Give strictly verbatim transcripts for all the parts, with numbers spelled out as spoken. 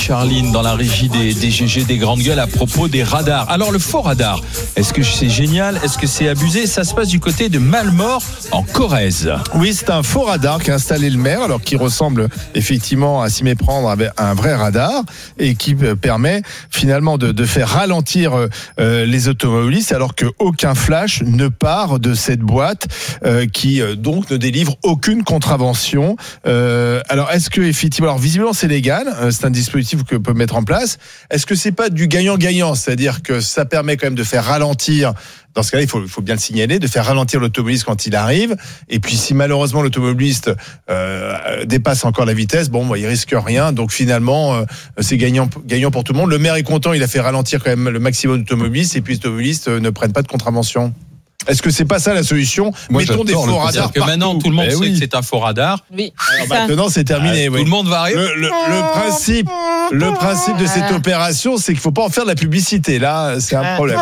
Charline dans la régie des, des G G des Grandes Gueules à propos des radars. Alors le faux radar, est-ce que c'est génial? Est-ce que c'est abusé? Ça se passe du côté de Malmort en Corrèze. Oui, c'est un faux radar qu'a installé le maire, alors qui ressemble effectivement à s'y méprendre avec un vrai radar et qui permet finalement de, de faire ralentir euh, les automobilistes alors qu'aucun flash ne part de cette boîte euh, qui euh, donc ne délivre aucune contravention. Euh, alors est-ce que effectivement, alors visiblement c'est légal, euh, c'est un dispositif que peut mettre en place. Est-ce que c'est pas du gagnant-gagnant, c'est-à-dire que ça permet quand même de faire ralentir. Dans ce cas-là, il faut, il faut bien le signaler, de faire ralentir l'automobiliste quand il arrive. Et puis, si malheureusement l'automobiliste euh, dépasse encore la vitesse, bon, bah, il risque rien. Donc finalement, euh, c'est gagnant, gagnant pour tout le monde. Le maire est content, il a fait ralentir quand même le maximum d'automobilistes. Et puis, les automobilistes ne prennent pas de contravention. Est-ce que c'est pas ça la solution? Moi, Mettons des faux radars que maintenant tout le monde eh sait oui. que c'est un faux radar. Oui. Alors maintenant c'est terminé. Ah, oui. Tout le monde va arriver. Le, le, le principe, le principe de cette opération, c'est qu'il faut pas en faire de la publicité. Là, c'est un problème.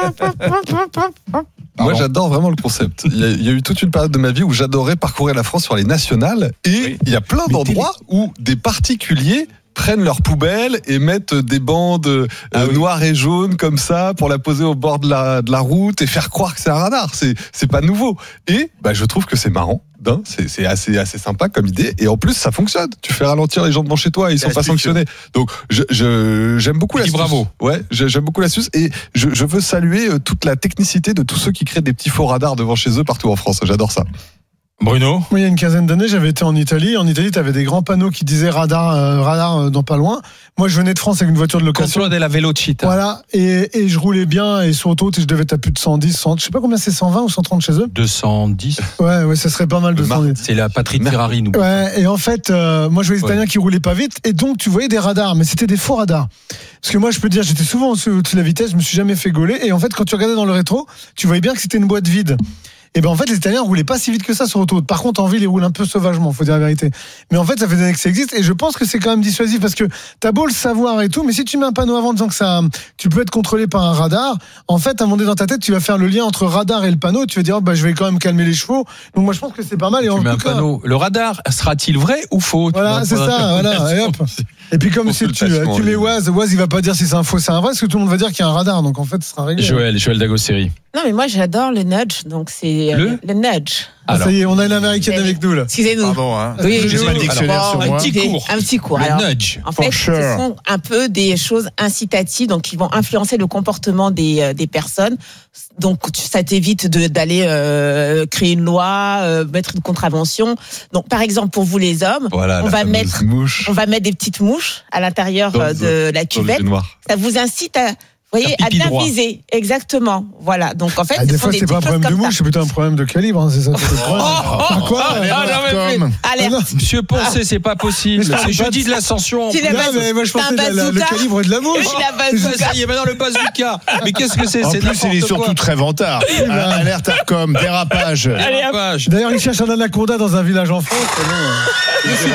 Moi, j'adore vraiment le concept. Il y, a, il y a eu toute une période de ma vie où j'adorais parcourir la France sur les nationales. Et oui. il y a plein d'endroits où des particuliers prennent leurs poubelles et mettent des bandes euh, ah oui. noires et jaunes comme ça pour la poser au bord de la, de la route et faire croire que c'est un radar. C'est, c'est pas nouveau. Et bah, je trouve que c'est marrant. D'un, c'est, c'est assez, assez sympa comme idée. Et en plus, ça fonctionne. Tu fais ralentir les gens devant chez toi et ils sont pas sanctionnés. Donc, je, je, j'aime beaucoup l'astuce. Bravo. Ouais, j'aime beaucoup l'astuce. Et je, je veux saluer toute la technicité de tous ceux qui créent des petits faux radars devant chez eux partout en France. J'adore ça. Bruno? Oui, il y a une quinzaine d'années, j'avais été en Italie. En Italie, tu avais des grands panneaux qui disaient radar, euh, radar euh, dans pas loin. Moi, je venais de France avec une voiture de location. Contrôle de la Velocita. Voilà, et, et je roulais bien, et sur autoroute, je devais être à plus de cent dix, cent, je sais pas combien c'est, cent vingt ou cent trente chez eux. deux cent dix. Ouais, ouais, ça serait pas mal de cent dix. C'est la patrie de Ferrari, nous. Ouais, et en fait, euh, moi, je voyais les Italiens ouais. qui roulaient pas vite, et donc, tu voyais des radars, mais c'était des faux radars. Parce que moi, je peux te dire, j'étais souvent au-dessus de la vitesse, je me suis jamais fait gauler, et en fait, quand tu regardais dans le rétro, tu voyais bien que c'était une boîte vide. Et ben en fait les Italiens roulaient pas si vite que ça sur autoroute. Par contre en ville ils roulent un peu sauvagement, faut dire la vérité. Mais en fait ça fait des années que ça existe et je pense que c'est quand même dissuasif parce que t'as beau le savoir et tout, mais si tu mets un panneau avant disant que ça, tu peux être contrôlé par un radar, en fait à un moment donné dans ta tête tu vas faire le lien entre radar et le panneau. Et tu vas dire oh, bah je vais quand même calmer les chevaux. Donc moi je pense que c'est pas mal. Et tu en mets tout un cas, panneau. Le radar sera-t-il vrai ou faux? Voilà c'est ça. Voilà. Et, hop. Et puis comme si tu, tu mets Waz, Waz il va pas dire si c'est un faux, c'est un vrai, parce que tout le monde va dire qu'il y a un radar. Donc en fait ce sera réglé. Joël, Joël Dagosseri. Non mais moi j'adore le nudge, donc c'est le, le nudge. Ah, ça y est, on a une américaine avec nous là. Excusez-nous. Pardon, hein. Oui, j'ai pas de dictionnaire sur moi. Un petit cours. Un petit cours. Le Alors, nudge. En fait, sure. ce sont un peu des choses incitatives, donc qui vont influencer le comportement des euh, des personnes. Donc ça t'évite de, d'aller euh, créer une loi, euh, mettre une contravention. Donc par exemple pour vous les hommes, voilà, on va mettre mouche. on va mettre des petites mouches à l'intérieur dans de la cuvette. Ça vous incite à Vous voyez, à bien droit. Viser, exactement. Voilà. Donc en fait, ah, des fois c'est pas un problème de mouche, c'est plutôt un problème de calibre, hein, c'est ça. C'est oh, oh, oh, quoi ah, ah, non, ah, non. Monsieur Poncé, c'est pas possible. C'est jeudi de l'ascension. C'est non, mais moi je pensais la, la, le calibre de la mouche. Ça y est, maintenant le bazooka. Mais qu'est-ce que c'est? En c'est plus, il est surtout quoi. Très vantard. Alerte Arcom, dérapage. Dérapage. D'ailleurs, il cherche un anaconda dans un village en France. Je me suis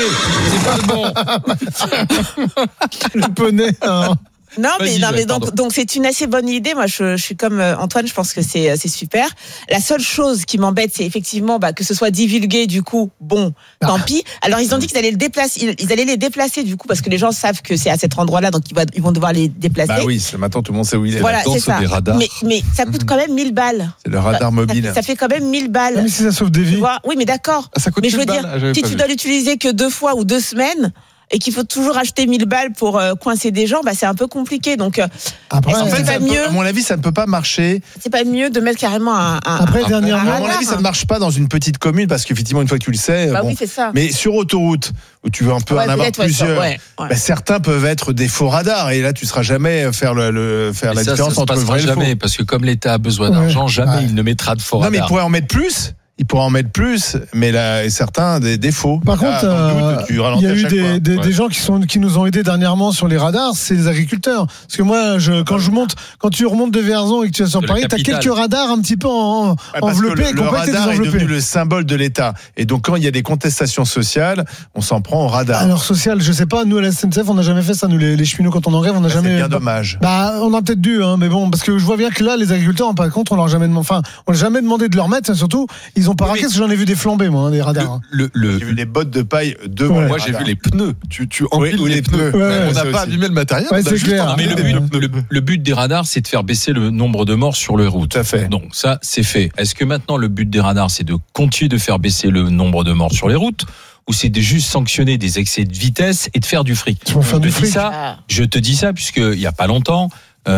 trompé. C'est pas le bon. Le poney. Non, mais, non, mais donc, donc c'est une assez bonne idée. Moi, je, je suis comme Antoine, je pense que c'est, c'est super. La seule chose qui m'embête, c'est effectivement bah, que ce soit divulgué. Du coup, bon, ah. tant pis. Alors, ils ont dit qu'ils allaient le déplacer. Ils allaient les déplacer du coup parce que les gens savent que c'est à cet endroit-là, donc ils, va, ils vont devoir les déplacer. Bah oui, c'est, maintenant tout le monde sait où il est. Voilà, c'est ça. Mais, mais ça coûte quand même mille balles. C'est le radar mobile. Ça, ça fait quand même mille balles. Ah, mais si ça sauve des vies. Oui, mais d'accord. Ah, ça coûte mais je veux dire, balles. si tu vu. dois l'utiliser que deux fois ou deux semaines. Et qu'il faut toujours acheter mille balles pour euh, coincer des gens, bah c'est un peu compliqué. Donc, euh, après, en fait, pas mieux, peut, à mon avis, ça ne peut pas marcher. C'est pas mieux de mettre carrément un. un après, un, dernièrement, un à mon avis, ça ne marche pas dans une petite commune parce qu'effectivement, une fois que tu le sais, bah bon, oui, c'est ça. Mais sur autoroute où tu veux un peu ouais, en avoir plusieurs, ouais, ouais. Bah, certains peuvent être des faux radars et là, tu ne seras jamais faire le, le faire mais la ça, différence ça entre le vrai et le faux. Jamais parce que comme l'État a besoin d'argent, ouais. jamais ouais. il ne mettra de faux radars. Non, mais il pourrait en mettre plus. Il pourra en mettre plus, mais là, et certains des défauts. Par contre, euh, il y a eu des, des, ouais. des gens qui sont qui nous ont aidés dernièrement sur les radars, c'est les agriculteurs. Parce que moi, je, quand je monte, quand tu remontes de Vierzon et que tu vas sur Paris, t'as quelques radars un petit peu en, ouais, enveloppés. Le, le radar est devenu le symbole de l'État. Et donc, quand il y a des contestations sociales, on s'en prend au radar. Alors social, je sais pas. Nous à la S N C F, on n'a jamais fait ça. Nous les, les cheminots, quand on en rêve, on n'a jamais. C'est bien dommage. Bah, on a peut-être dû, hein, mais bon, parce que je vois bien que là, les agriculteurs, par contre, on leur jamais demandé. Enfin, on n'a jamais demandé de leur mettre. Surtout, ils ils ont pas raqué, parce que j'en ai vu des flambés, moi, hein, des radars. hein. Le, le, J'ai vu les bottes de paille de Ouais. Moi, j'ai vu les pneus. Tu, tu empiles Oui, les les pneus. pneus. Ouais, on n'a ça pas aussi. abîmé le matériel. Ouais, on a c'est juste clair. enlevé mais le les but, pneus. le, le but des radars, c'est de faire baisser le nombre de morts sur les routes. Tout à fait. Donc ça, c'est fait. Est-ce que maintenant le but des radars, c'est de continuer de faire baisser le nombre de morts sur les routes, ou c'est de juste sanctionner des excès de vitesse et de faire du fric? Ils vont faire Je du te dis fric. ça, Ah. je te dis ça puisque il y a pas longtemps,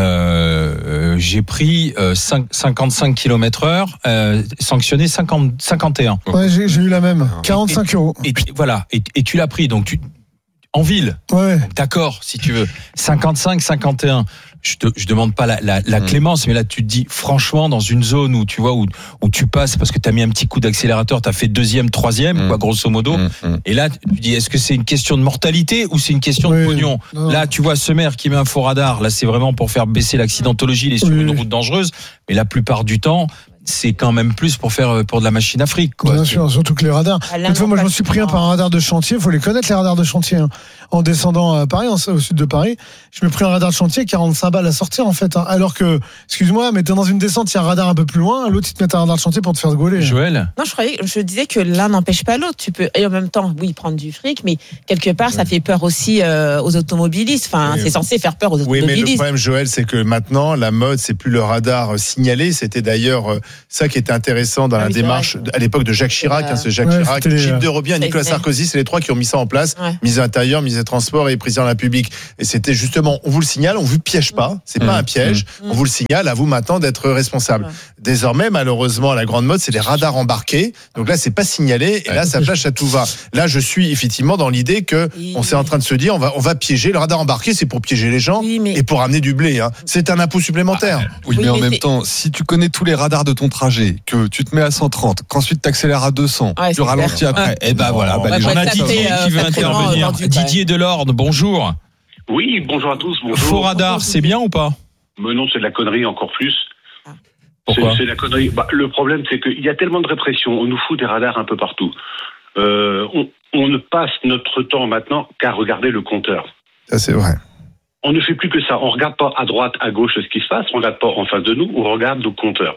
euh, euh, j'ai pris euh, cinq- cinquante-cinq kilomètres heure, euh, sanctionné cinquante, cinquante et un. Ouais, j'ai, j'ai eu la même. quarante-cinq euros. Et voilà, et, et tu l'as pris, donc tu en ville. Ouais. D'accord, si tu veux. cinquante-cinq, cinquante et un. Je te, je demande pas la, la, la Mmh. clémence, mais là, tu te dis, franchement, dans une zone où, tu vois, où, où tu passes parce que t'as mis un petit coup d'accélérateur, t'as fait deuxième, troisième, Mmh. quoi, grosso modo. Mmh, mmh. Et là, tu dis, est-ce que c'est une question de mortalité ou c'est une question Oui. de pognon? Non. Là, tu vois, ce maire qui met un faux radar, là, c'est vraiment pour faire baisser l'accidentologie, il est sur Oui. une route dangereuse. Mais la plupart du temps, c'est quand même plus pour faire, pour de la machine à fric, quoi. Bien sûr, surtout que les radars. Ah, là, Une fois, non, moi, je pas me suis pris un souvent. par un radar de chantier. Il faut les connaître, les radars de chantier. hein. En descendant à Paris, en- au sud de Paris, je me pris un radar de chantier, quarante-cinq balles à sortir, en fait. hein. Alors que, excuse-moi, mais t'es dans une descente, il y a un radar un peu plus loin, l'autre, il te met un radar de chantier pour te faire gauler. Joël? Non, je croyais, je disais que l'un n'empêche pas l'autre. Tu peux, et en même temps, oui, prendre du fric, mais quelque part, ça fait peur aussi euh, aux automobilistes. Enfin, Oui. c'est censé faire peur aux Oui, mais le automobilistes. problème, Joël, c'est que maintenant, la mode, c'est plus le radar signalé. C'était d'ailleurs euh, ça qui était intéressant dans Ah la oui, c'est démarche vrai. à l'époque de Jacques Chirac. Ouais. Hein, c'est Jacques Ouais, Chirac, c'était les, Gilles euh, de Robien, et c'est Nicolas vrai. Sarkozy, c'est les trois qui ont mis ça en place. Ouais. Mise intérieure, mise des transports et président de la République. Et c'était justement, on vous le signale, on vous piège pas. C'est Mmh. pas un piège. Mmh. On vous le signale, à vous maintenant d'être responsable. Ouais. Désormais, malheureusement, la grande mode, c'est les radars embarqués. Donc là, c'est pas signalé. Et là, ça flash à tout va. Là, je suis effectivement dans l'idée que Oui. on s'est en train de se dire, on va, on va piéger. Le radar embarqué, c'est pour piéger les gens Oui, mais- et pour amener du blé. Hein. C'est un impôt supplémentaire. Oui, Oui, mais en mais même c'est- temps, si tu connais tous les radars de ton trajet, que tu te mets à cent trente, qu'ensuite t'accélères à deux cents, Ouais, tu c'est ralentis clair. après, et ben voilà, bah, Ouais, les gens On a ça Didier fait, euh, qui veut ça fait vraiment intervenir. vendu, quoi. Didier Delorme, bonjour. Oui, bonjour à tous. Bonjour. Faux radar, c'est bien ou pas? Mais non, c'est de la connerie encore plus. Pourquoi? C'est c'est de la connerie. Bah, le problème, c'est qu'il y a tellement de répression. On nous fout des radars un peu partout. Euh, on, on ne passe notre temps maintenant qu'à regarder le compteur. Ça, c'est vrai. On ne fait plus que ça. On regarde pas à droite, à gauche ce qui se passe. On regarde pas en face de nous. On regarde nos compteurs.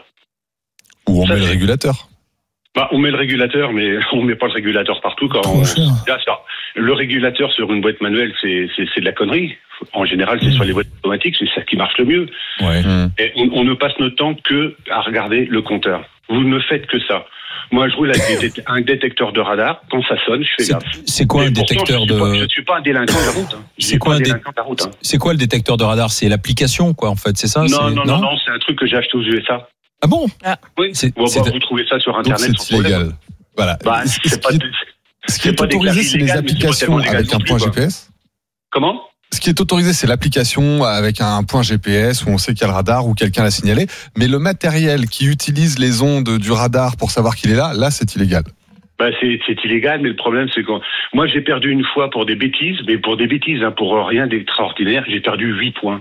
Ou on Ça, met le c'est- régulateur. Bah, on met le régulateur, mais on met pas le régulateur partout. Quand Trop on... cher. Là, ça, le régulateur sur une boîte manuelle, c'est c'est- c'est de la connerie. En général, c'est sur les boîtes automatiques, c'est ça qui marche le mieux. Ouais. Et on, on ne passe notre temps que à regarder le compteur. Vous ne faites que ça. Moi, je roule avec des dé- un détecteur de radar. Quand ça sonne, je fais C'est- gaffe. C'est quoi Mais un pourtant, détecteur je suis pas- Je de ne suis pas un délinquant de la route. hein. Je C'est suis quoi pas un un dé- délinquant de la route. hein. c'est quoi le détecteur de radar? C'est l'application, quoi, en fait, c'est ça? Non, C'est- non, non, non, c'est un truc que j'ai acheté aux U S A. Ah bon? Oui. C'est- Bon, c'est- bah, vous trouvez ça sur Donc Internet. c'est sans problème. illégal. Voilà. Bah, Ce c'est pas, qui est- ce qui c'est est pas autorisé, déclaré c'est les illégal, mais c'est pas applications tellement légal avec un non point plus, G quoi. P S. Comment? Ce qui est autorisé, c'est l'application avec un point G P S où on sait qu'il y a le radar ou quelqu'un l'a signalé. Mais le matériel qui utilise les ondes du radar pour savoir qu'il est là, là, c'est illégal. Bah, c'est c'est illégal, mais le problème, c'est que moi, j'ai perdu une fois pour des bêtises, mais pour des bêtises, hein, pour rien d'extraordinaire, j'ai perdu huit points.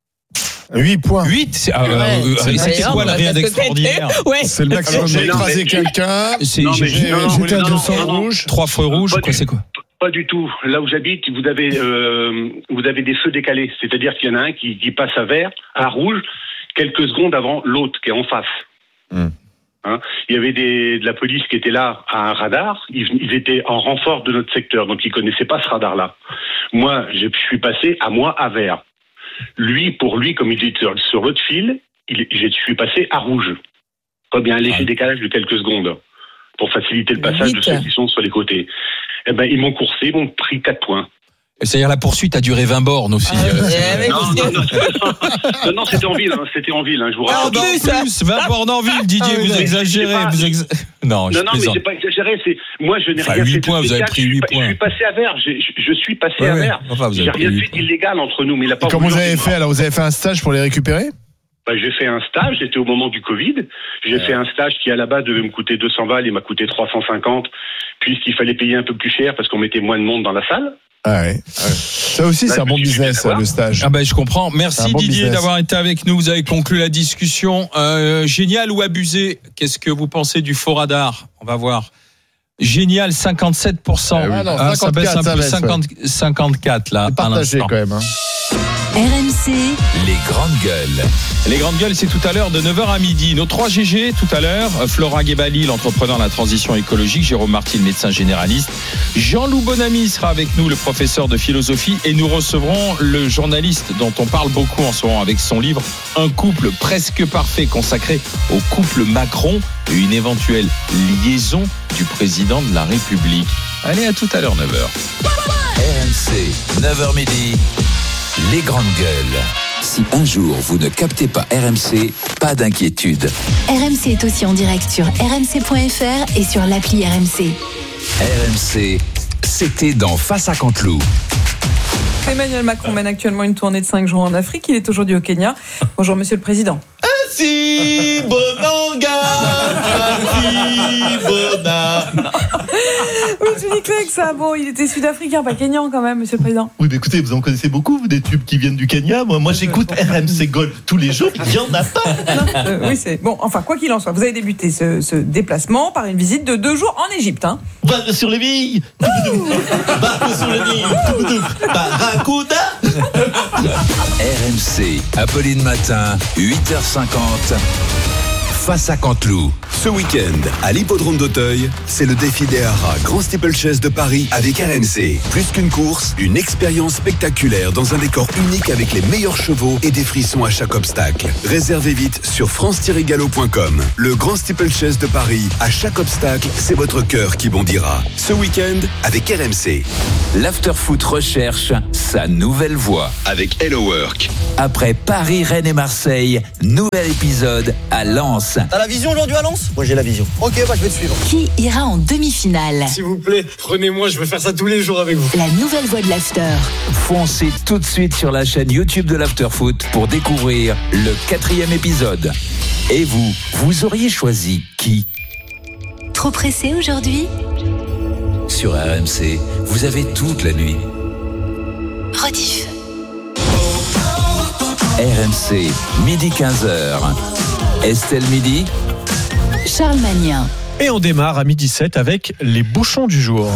huit points. huit? C'est- ah, Ouais. euh, C'est C'était énorme, quoi le rien parce que d'extraordinaire? c'était- Ouais. C'est le Alors, maximum. j'ai Mais non, écrasé mais- quelqu'un. C'est Non, mais j'ai- non, non, j'étais à non, deux non, cents non, non. rouges. trois feux rouges, Pas quoi, du- c'est quoi? Pas du tout. Là où j'habite, vous avez, euh, vous avez des feux décalés. C'est-à-dire qu'il y en a un qui, qui passe à vert, à rouge, quelques secondes avant l'autre qui est en face. Hmm. Hein, il y avait des, de la police qui était là à un radar. Ils, ils étaient en renfort de notre secteur, donc ils connaissaient pas ce radar-là. Moi, je suis passé à moi à vert. Lui, pour lui, comme il était sur, sur l'autre fil, il, je suis passé à rouge. Pas bien un léger Ah. décalage de quelques secondes pour faciliter le passage Vite. de ceux qui sont sur les côtés. Eh ben, ils m'ont coursé, ils m'ont pris quatre points. C'est-à-dire la poursuite a duré vingt bornes aussi. Ah, euh, ouais, c'est- ouais, Non, parce que- non, non, non, non, c'était en ville, hein, c'était en ville, hein, je vous Ah, raconte. bah, plus, en plus, vingt bornes en ville, Didier, Ah, oui, vous non, exagérez. c'est pas- Vous exa- Non, je Non, non, mais plaisante. c'est pas exagéré. C'est moi, je n'ai Enfin, rien huit fait de points, vous avez spécial. pris Je suis huit pas- points. Je suis passé à vert. Je, je- je suis passé Ouais, à ouais. vert. Enfin, vous avez J'ai pris rien huit fait points. d'illégal entre nous, mais il a pas. Et comment voulu vous avez en fait dire. alors? Vous avez fait un stage pour les récupérer? Bah, j'ai fait un stage. J'étais au moment du Covid. J'ai fait un stage qui à la base devait me coûter deux cents balles. Il m'a coûté trois cent cinquante, puisqu'il fallait payer un peu plus cher parce qu'on mettait moins de monde dans la salle. Ah ouais. Ça aussi, Bah, c'est un je bon me suis fait business, avoir. le stage. Ah ben je comprends. C'est un Merci bon Didier business. d'avoir été avec nous. Vous avez conclu la discussion. Euh, génial ou abusé? Qu'est-ce que vous pensez du faux radar? On va voir. Génial, cinquante-sept pour cent. Ah oui. Ah non, Ah, ça baisse un cinquante-quatre, ça peu, baisse, cinquante, cinquante-quatre là. C'est à partagé l'instant. quand même. Hein. R M C, les grandes gueules. Les grandes gueules, c'est tout à l'heure de neuf heures à midi. Nos trois G G tout à l'heure. Flora Guébali, l'entrepreneur de la transition écologique. Jérôme Martin, médecin généraliste. Jean-Loup Bonamy sera avec nous, le professeur de philosophie. Et nous recevrons le journaliste dont on parle beaucoup en ce moment avec son livre Un couple presque parfait, consacré au couple Macron et une éventuelle liaison du président de la République. Allez, à tout à l'heure, neuf heures. R M C, neuf heures midi, les grandes gueules. Si un jour vous ne captez pas R M C, pas d'inquiétude. R M C est aussi en direct sur r m c point f r et sur l'appli R M C. R M C, c'était dans Face à Canteloup. Emmanuel Macron mène actuellement une tournée de cinq jours en Afrique. Il est aujourd'hui au Kenya. Bonjour, Monsieur le Président. Si Bonanga, si Bona. Oui, je dis que ça. Bon, il était sud-africain, pas kenyan quand même, Monsieur le Président. Oui, mais écoutez, vous en connaissez beaucoup, vous, des tubes qui viennent du Kenya. Moi, moi j'écoute R M C Gold tous les jours. Il y en a pas. Non, euh, oui, c'est bon. Enfin, quoi qu'il en soit, vous avez débuté ce, ce déplacement par une visite de deux jours en Égypte. Hein. Barre sur les billes. Barre sur les billes. Barracuda. R M C, Apolline Matin, huit heures cinquante. Face à Canteloup. Ce week-end, à l'hippodrome d'Auteuil, c'est le défi des haras Grand Steeplechase de Paris avec R M C. Plus qu'une course, une expérience spectaculaire dans un décor unique avec les meilleurs chevaux et des frissons à chaque obstacle. Réservez vite sur france tiret galop point com. Le Grand Steeplechase de Paris, à chaque obstacle, c'est votre cœur qui bondira. Ce week-end, avec R M C. L'Afterfoot recherche sa nouvelle voix Avec Hello Work. après Paris, Rennes et Marseille. Nouvel épisode à Lens. T'as la vision aujourd'hui à Lens ? Moi j'ai la vision. Ok, bah je vais te suivre. Qui ira en demi-finale ? S'il vous plaît, prenez-moi, je veux faire ça tous les jours avec vous. La nouvelle voix de l'After. Foncez tout de suite sur la chaîne YouTube de l'Afterfoot pour découvrir le quatrième épisode. Et vous, vous auriez choisi qui ? Trop pressé aujourd'hui ? Sur R M C, vous avez toute la nuit. Rediff. R M C, midi quinze heures. Estelle Midi. Charles Magnin. Et on démarre à midi sept avec les bouchons du jour.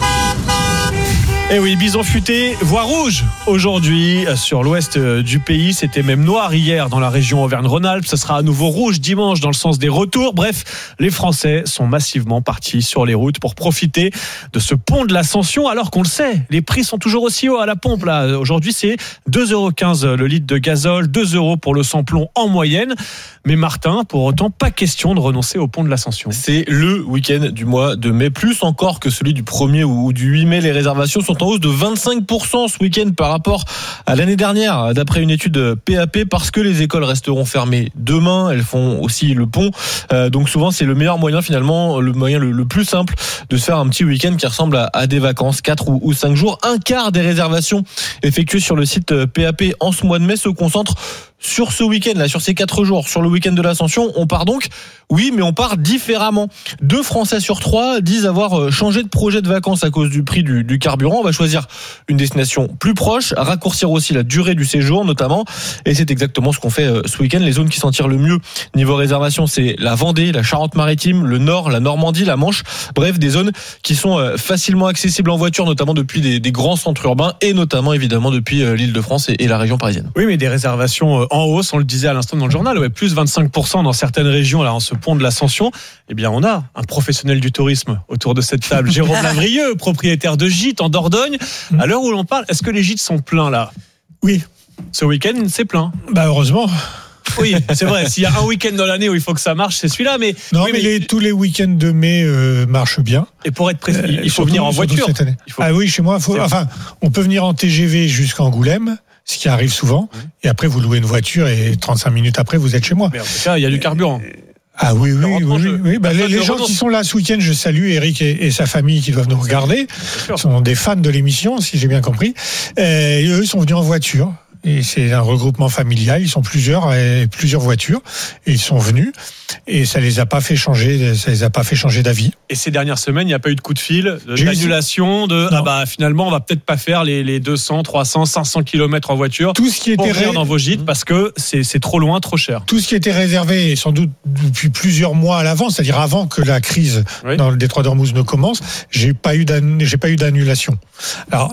Eh oui, bison futé, voie rouge aujourd'hui sur l'ouest du pays. C'était même noir hier dans la région Auvergne-Rhône-Alpes. Ce sera à nouveau rouge dimanche dans le sens des retours. Bref, les Français sont massivement partis sur les routes pour profiter de ce pont de l'Ascension. Alors qu'on le sait, les prix sont toujours aussi hauts à la pompe. Là, aujourd'hui, c'est deux euros quinze le litre de gazole, deux euros pour le sans-plomb en moyenne. Mais Martin, pour autant, pas question de renoncer au pont de l'Ascension. C'est le week-end du mois de mai, plus encore que celui du premier ou du huit mai. Les réservations sont en hausse de vingt-cinq pour cent ce week-end par rapport à l'année dernière, d'après une étude P A P, parce que les écoles resteront fermées demain. Elles font aussi le pont. Euh, donc souvent, c'est le meilleur moyen, finalement, le moyen le, le plus simple de se faire un petit week-end qui ressemble à, à des vacances, quatre ou, ou cinq jours. Un quart des réservations effectuées sur le site P A P en ce mois de mai se concentrent sur ce week-end, là, sur ces quatre jours, sur le week-end de l'Ascension. On part donc, oui, mais on part différemment. Deux Français sur trois disent avoir changé de projet de vacances à cause du prix du, du carburant. On va choisir une destination plus proche, raccourcir aussi la durée du séjour, notamment. Et c'est exactement ce qu'on fait ce week-end. Les zones qui s'en tirent le mieux niveau réservation, c'est la Vendée, la Charente-Maritime, le Nord, la Normandie, la Manche. Bref, des zones qui sont facilement accessibles en voiture, notamment depuis des, des grands centres urbains et notamment, évidemment, depuis l'Île-de-France et, et la région parisienne. Oui, mais des réservations en hausse, on le disait à l'instant dans le journal, ouais, plus vingt-cinq pour cent dans certaines régions, là, en ce pont de l'Ascension. Eh bien, on a un professionnel du tourisme autour de cette table, Jérôme Lavrieux, propriétaire de gîtes en Dordogne. À l'heure où l'on parle, est-ce que les gîtes sont pleins, là ? Oui. Ce week-end, c'est plein. Bah, heureusement. Oui, c'est vrai. S'il y a un week-end dans l'année où il faut que ça marche, c'est celui-là. Mais non, oui, mais, mais les, tous les week-ends de mai euh, marchent bien. Et pour être précis, euh, il faut surtout, venir en voiture. Cette année. Il faut... Ah oui, chez moi, faut, enfin, on peut venir en T G V jusqu'à Angoulême, ce qui arrive souvent. Oui. Et après, vous louez une voiture et trente-cinq minutes après, vous êtes chez moi. Mais en tout cas, il y a du carburant. Ah oui, oui, oui, oui, oui. Bah, les, les gens qui sont là ce week-end, je salue Eric et, et sa famille qui doivent nous regarder. Ils sont des fans de l'émission, si j'ai bien compris. Et eux sont venus en voiture. Et c'est un regroupement familial. Ils sont plusieurs, et plusieurs voitures. Et ils sont venus. Et ça les a pas fait changer, ça les a pas fait changer d'avis. Et ces dernières semaines, il n'y a pas eu de coup de fil, d'annulation, de, ah bah, finalement, on va peut-être pas faire les, les deux cents, trois cents, cinq cents kilomètres en voiture. Tout ce qui était ré... dans vos gîtes parce que c'est, c'est trop loin, trop cher. Tout ce qui était réservé, sans doute depuis plusieurs mois à l'avance, c'est-à-dire avant que la crise oui. dans le détroit d'Ormuz ne commence, j'ai pas eu j'ai pas eu d'annulation. Alors,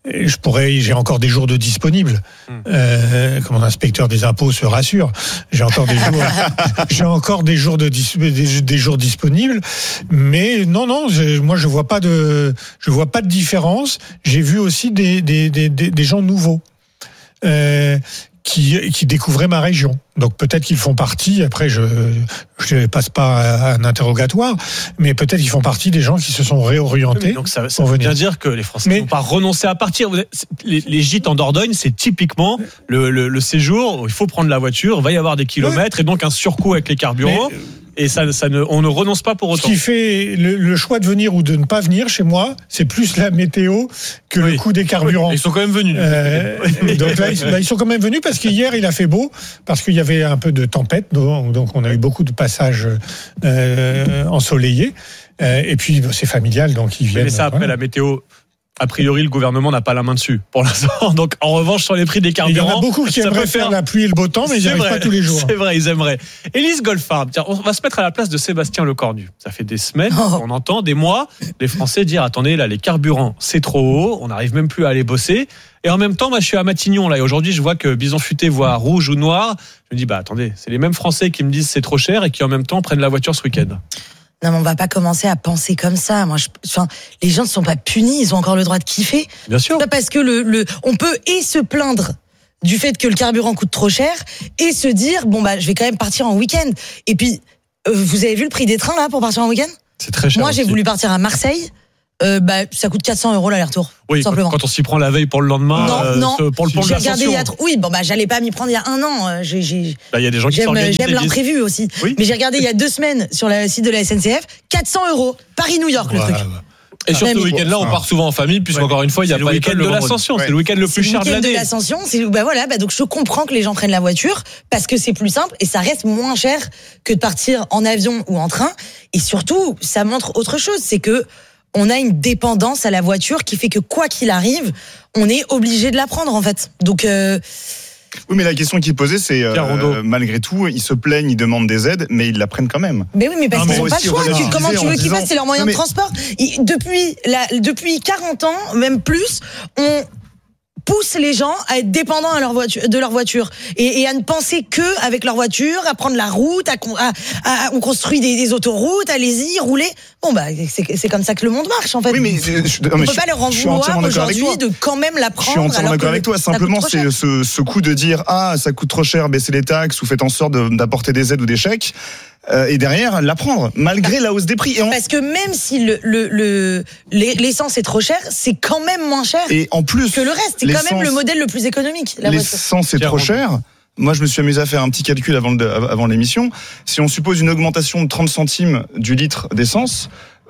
je pourrais, j'ai encore des jours de disponibles. Euh, comme mon inspecteur des impôts se rassure, j'ai encore des jours, j'ai encore des jours de dis, des, des jours disponibles. Mais non, non, je, moi je vois pas de, je vois pas de différence. J'ai vu aussi des des des, des, des gens nouveaux. Euh, qui, qui découvraient ma région. Donc peut-être qu'ils font partie, après je je passe pas à un interrogatoire, mais peut-être qu'ils font partie des gens qui se sont réorientés. Oui, donc ça, ça veut bien dire que les Français ne vont pas renoncer à partir. Les, les gîtes en Dordogne, c'est typiquement le, le, le séjour où il faut prendre la voiture, il va y avoir des kilomètres, ouais. et donc un surcoût avec les carburants. Mais, et ça, ça ne, on ne renonce pas pour autant. Ce qui fait le, le choix de venir ou de ne pas venir chez moi, c'est plus la météo que oui. le coût des carburants. Oui, ils sont quand même venus. Euh, donc là, ils, là, ils sont quand même venus parce qu'hier, il a fait beau, parce qu'il y avait un peu de tempête, donc on a eu beaucoup de passages euh, ensoleillés. Euh, et puis, c'est familial, donc ils viennent. Mais ça, après, voilà. La météo... A priori, le gouvernement n'a pas la main dessus pour l'instant. Donc, en revanche, sur les prix des carburants, il y en a beaucoup qui aimeraient faire la pluie et le beau temps, mais ils n'y arrivent pas tous les jours. C'est vrai, ils aimeraient. Élise Goldfarb, tiens, on va se mettre à la place de Sébastien Lecornu. Ça fait des semaines oh. qu'on entend, des mois, les Français dire attendez, là, les carburants, c'est trop haut, on n'arrive même plus à aller bosser. Et en même temps, moi, je suis à Matignon là, et aujourd'hui, je vois que Bison Futé voit rouge ou noir. Je me dis bah attendez, c'est les mêmes Français qui me disent c'est trop cher et qui en même temps prennent la voiture ce week-end. Non, mais on va pas commencer à penser comme ça. Moi, je, enfin, les gens ne sont pas punis, ils ont encore le droit de kiffer. Bien sûr. Pas parce que le, le, on peut et se plaindre du fait que le carburant coûte trop cher et se dire bon bah je vais quand même partir en week-end. Et puis, euh, vous avez vu le prix des trains là pour partir en week-end ? C'est très cher. Moi, j'ai aussi. voulu partir à Marseille. Euh, bah, ça coûte quatre cents euros l'aller-retour. Oui, simplement. Quand on s'y prend la veille pour le lendemain, non, euh, non. pour le pont de l'Ascension. Il a... Oui, bon, bah, j'allais pas m'y prendre il y a un an. J'ai, j'ai... Bah, y a des gens qui j'aime, s'organisent. J'aime l'imprévu aussi. Oui. Mais j'ai regardé il y a deux semaines sur le site de la S N C F, quatre cents euros. Paris-New York, le ouais, truc. Ouais. Et sur ce week-end-là, on part souvent en famille, puisqu'encore ouais. une fois, il y a le pas week-end de l'Ascension. Ouais. C'est le week-end le plus cher de l'année. Le week-end de l'Ascension, c'est, bah voilà, bah donc je comprends que les gens prennent la voiture parce que c'est plus simple et ça reste moins cher que de partir en avion ou en train. Et surtout, ça montre autre chose, c'est que on a une dépendance à la voiture qui fait que quoi qu'il arrive, on est obligé de la prendre en fait. Donc euh... oui, mais la question qui est posée, c'est euh, malgré tout, ils se plaignent, ils demandent des aides, mais ils la prennent quand même. Mais oui, mais parce qu'ils n'ont pas le choix. Tu, comment tu veux qu'ils fassent ? C'est leur moyen mais... de transport. Ils, depuis, la, depuis quarante ans, même plus, on pousse les gens à être dépendants à leur voiture, de leur voiture et, et à ne penser que avec leur voiture, à prendre la route, à, à, à on construit des, des autoroutes, allez-y, roulez. Bon bah c'est, c'est comme ça que le monde marche en fait. Oui, mais je, je, on ne peut pas leur en vouloir aujourd'hui de quand même la prendre. Je suis entièrement d'accord avec toi. Simplement, c'est ce, ce coup de dire ah ça coûte trop cher, baissez les taxes ou faites en sorte de, d'apporter des aides ou des chèques. Euh, et derrière la prendre malgré la hausse des prix. Et on... Parce que même si le, le, le, l'essence est trop cher, c'est quand même moins cher et en plus, que le reste. C'est quand même le modèle le plus économique. La l'essence est trop cher. Moi, je me suis amusé à faire un petit calcul avant, le, avant l'émission. Si on suppose une augmentation de trente centimes du litre d'essence,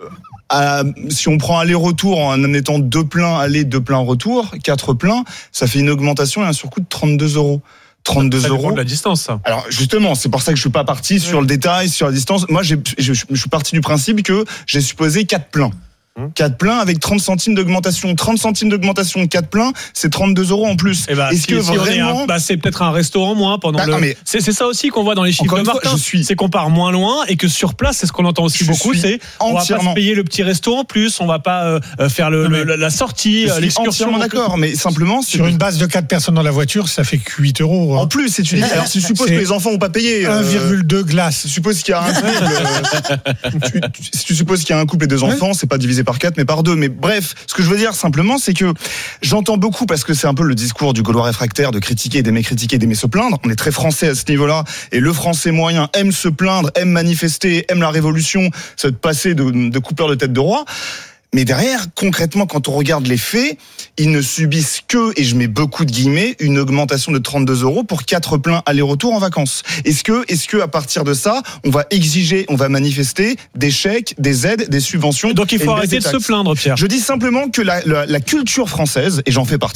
à, si on prend aller-retour en admettant deux pleins aller, deux pleins retour, quatre pleins, ça fait une augmentation et un surcoût de trente-deux euros. trente-deux ça euros. De la distance, ça. Alors, justement, c'est pour ça que je suis pas parti sur le détail, sur la distance. Moi, j'ai, je, je suis parti du principe que j'ai supposé quatre pleins. quatre pleins avec trente centimes d'augmentation. trente centimes d'augmentation, quatre pleins, c'est trente-deux euros en plus. Et bah, Est-ce si, que si vraiment... un, bah, c'est peut-être un restaurant moins pendant bah, le... Mais... C'est, c'est ça aussi qu'on voit dans les chiffres de Martin. Fois, suis... C'est qu'on part moins loin et que sur place, c'est ce qu'on entend aussi je beaucoup, c'est on entièrement... va pas se payer le petit resto en plus, on va pas euh, faire le, le, la sortie, je l'excursion. Entièrement d'accord, mais simplement... Sur une base de quatre personnes dans la voiture, ça fait que huit euros. En plus, c'est une... Alors, si je suppose que les enfants n'ont pas payé... un virgule deux glaces. Je suppose qu'il y a un couple... Si tu supposes qu'il y a un couple et deux enfants, c'est pas divisé par quatre, mais par deux. Mais bref, ce que je veux dire simplement, c'est que j'entends beaucoup, parce que c'est un peu le discours du Gaulois réfractaire, de critiquer, d'aimer critiquer, d'aimer se plaindre. On est très français à ce niveau-là, et le français moyen aime se plaindre, aime manifester, aime la révolution, se passer de, de coupeur de tête de roi. Mais derrière, concrètement, quand on regarde les faits, ils ne subissent que, et je mets beaucoup de guillemets, une augmentation de trente-deux euros pour quatre pleins aller-retour en vacances. Est-ce que, est-ce que, à partir de ça, on va exiger, on va manifester des chèques, des aides, des subventions? Donc il faut arrêter de se plaindre, Pierre. Je dis simplement que la, la, la culture française, et j'en fais partie,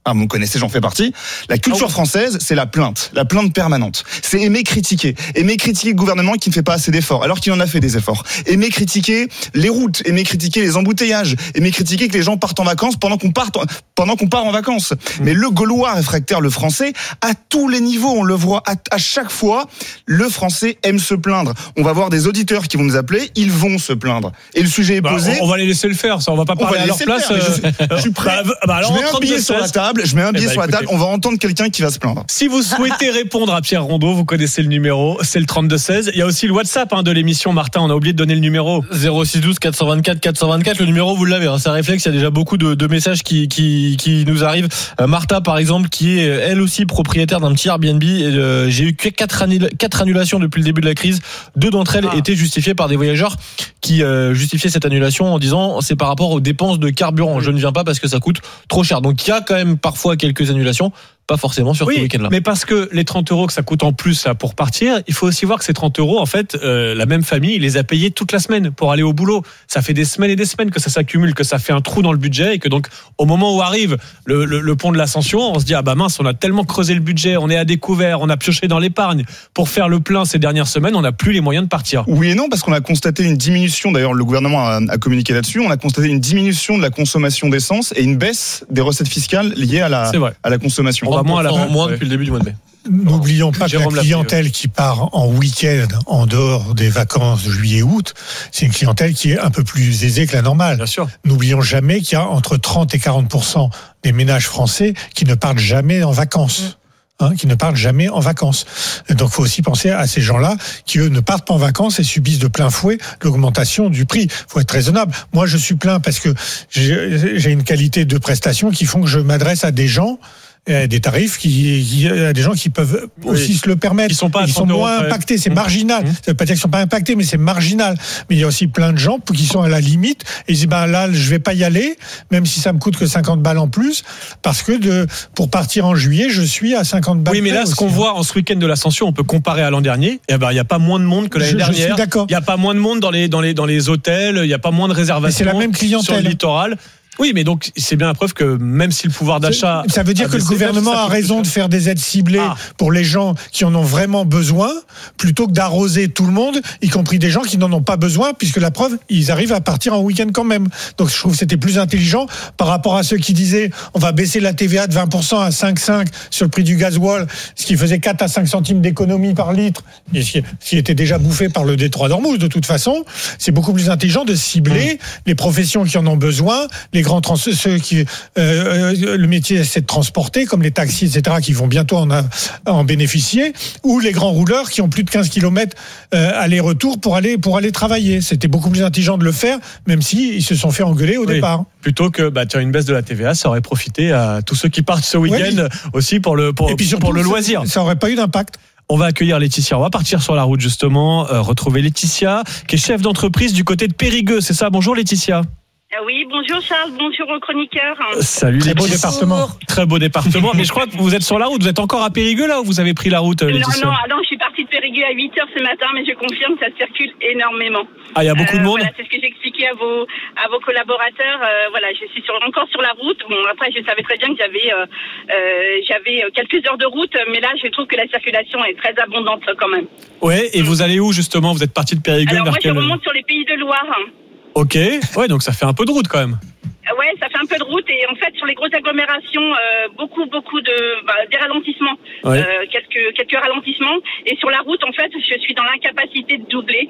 Ah, vous me connaissez, j'en fais partie. La culture française, c'est la plainte, la plainte permanente. C'est aimer critiquer, aimer critiquer le gouvernement qui ne fait pas assez d'efforts, alors qu'il en a fait des efforts. Aimer critiquer les routes, aimer critiquer les embouteillages, aimer critiquer que les gens partent en vacances pendant qu'on part, pendant qu'on part en vacances. Mais le Gaulois réfractaire, le Français, à tous les niveaux, on le voit, à, à chaque fois, le Français aime se plaindre. On va voir des auditeurs qui vont nous appeler, ils vont se plaindre. Et le sujet est bah, posé. On va les laisser le faire, ça, on va pas parler à leur place. Faire, je, je suis prêt. Bah, bah, alors, je mets un billet sur la table. Je mets un billet eh ben, sur la table, on va entendre quelqu'un qui va se plaindre. Si vous souhaitez répondre à Pierre Rondeau, vous connaissez le numéro, c'est le trente-deux seize. Il y a aussi le WhatsApp hein, de l'émission, Martin, on a oublié de donner le numéro. zéro six douze quatre cent vingt-quatre quatre cent vingt-quatre, le numéro vous l'avez, hein, ça réflexe, il y a déjà beaucoup de, de messages qui, qui, qui nous arrivent. Euh, Martha par exemple, qui est elle aussi propriétaire d'un petit Airbnb, et, euh, j'ai eu quatre annulations depuis le début de la crise, deux d'entre elles ah. étaient justifiées par des voyageurs qui euh, justifiaient cette annulation en disant c'est par rapport aux dépenses de carburant, je ne viens pas parce que ça coûte trop cher. Donc il y a quand même parfois quelques annulations, pas forcément sur oui, ce week-end-là. Mais parce que les trente euros que ça coûte en plus là, pour partir, il faut aussi voir que ces trente euros, en fait, euh, la même famille, il les a payés toute la semaine pour aller au boulot. Ça fait des semaines et des semaines que ça s'accumule, que ça fait un trou dans le budget et que donc, au moment où arrive le, le, le pont de l'Ascension, on se dit, ah bah mince, on a tellement creusé le budget, on est à découvert, on a pioché dans l'épargne pour faire le plein ces dernières semaines, on n'a plus les moyens de partir. Oui et non, parce qu'on a constaté une diminution, d'ailleurs le gouvernement a, a communiqué là-dessus, on a constaté une diminution de la consommation d'essence et une baisse des recettes fiscales liées à la, à la consommation. On va moins à la moins depuis le début du mois de mai. N'oublions pas Jérôme que la clientèle qui part en week-end en dehors des vacances de juillet-août, c'est une clientèle qui est un peu plus aisée que la normale. Bien sûr. N'oublions jamais qu'il y a entre trente et quarante pour cent des ménages français qui ne partent jamais en vacances. Hein, qui ne partent jamais en vacances. Et donc, il faut aussi penser à ces gens-là qui, eux, ne partent pas en vacances et subissent de plein fouet l'augmentation du prix. Il faut être raisonnable. Moi, je suis plein parce que j'ai, j'ai une qualité de prestation qui font que je m'adresse à des gens des tarifs qui, qui a des gens qui peuvent aussi oui. se le permettre. Ils sont pas, ils sont moins euros, impactés, c'est mmh. marginal. Mmh. Ça veut pas dire qu'ils sont pas impactés, mais c'est marginal. Mais il y a aussi plein de gens qui sont à la limite et ils disent ben là je vais pas y aller, même si ça me coûte que cinquante balles en plus, parce que de pour partir en juillet je suis à cinquante balles. Oui, mais là ce qu'on voit en ce week-end de l'Ascension, on peut comparer à l'an dernier. Et ben il y a pas moins de monde que l'année je, dernière. Je suis d'accord. Il y a pas moins de monde dans les dans les dans les hôtels. Il y a pas moins de réservations. Mais c'est la même clientèle sur le littoral. Oui, mais donc c'est bien la preuve que même si le pouvoir d'achat, ça veut dire que le gouvernement a raison de faire des aides ciblées ah. pour les gens qui en ont vraiment besoin, plutôt que d'arroser tout le monde, y compris des gens qui n'en ont pas besoin, puisque la preuve, ils arrivent à partir en week-end quand même. Donc je trouve que c'était plus intelligent par rapport à ceux qui disaient on va baisser la T V A de vingt pour cent à cinq virgule cinq sur le prix du gasoil, ce qui faisait quatre à cinq centimes d'économie par litre, et ce qui était déjà bouffé par le détroit d'Ormuz de toute façon. C'est beaucoup plus intelligent de cibler mmh. les professions qui en ont besoin, les grands trans- ceux qui euh, le métier c'est de transporter comme les taxis et cetera qui vont bientôt en, a, en bénéficier, ou les grands rouleurs qui ont plus de quinze kilomètres euh, aller-retour pour aller pour aller travailler. C'était beaucoup plus intelligent de le faire, même si ils se sont fait engueuler au oui. départ. Plutôt que bah tiens une baisse de la T V A, ça aurait profité à tous ceux qui partent ce week-end oui. aussi pour le pour, et puis surtout, pour le loisir. Ça aurait pas eu d'impact. On va accueillir Laetitia. On va partir sur la route justement, euh, retrouver Laetitia, qui est chef d'entreprise du côté de Périgueux. C'est ça. Bonjour Laetitia. Oui, bonjour Charles, bonjour aux chroniqueurs. Salut, très beau département. Très beau département, mais je crois que vous êtes sur la route, vous êtes encore à Périgueux là ou vous avez pris la route Laetitia? Non, non, non, je suis partie de Périgueux à huit heures ce matin, mais je confirme que ça circule énormément. Ah, il y a beaucoup euh, de monde. Voilà, c'est ce que j'expliquais à vos, à vos collaborateurs. Euh, voilà, je suis sur, encore sur la route. Bon, après, je savais très bien que j'avais, euh, euh, j'avais quelques heures de route, mais là, je trouve que la circulation est très abondante quand même. Ouais, et vous allez où justement? Vous êtes partie de Périgueux? Alors vers moi, quel... je remonte sur les Pays de Loire. Ok, ouais, donc ça fait un peu de route quand même. Ouais, ça fait un peu de route et en fait sur les grosses agglomérations, euh, beaucoup beaucoup de bah, des ralentissements, ouais. euh, quelques quelques ralentissements et sur la route en fait je suis dans l'incapacité de doubler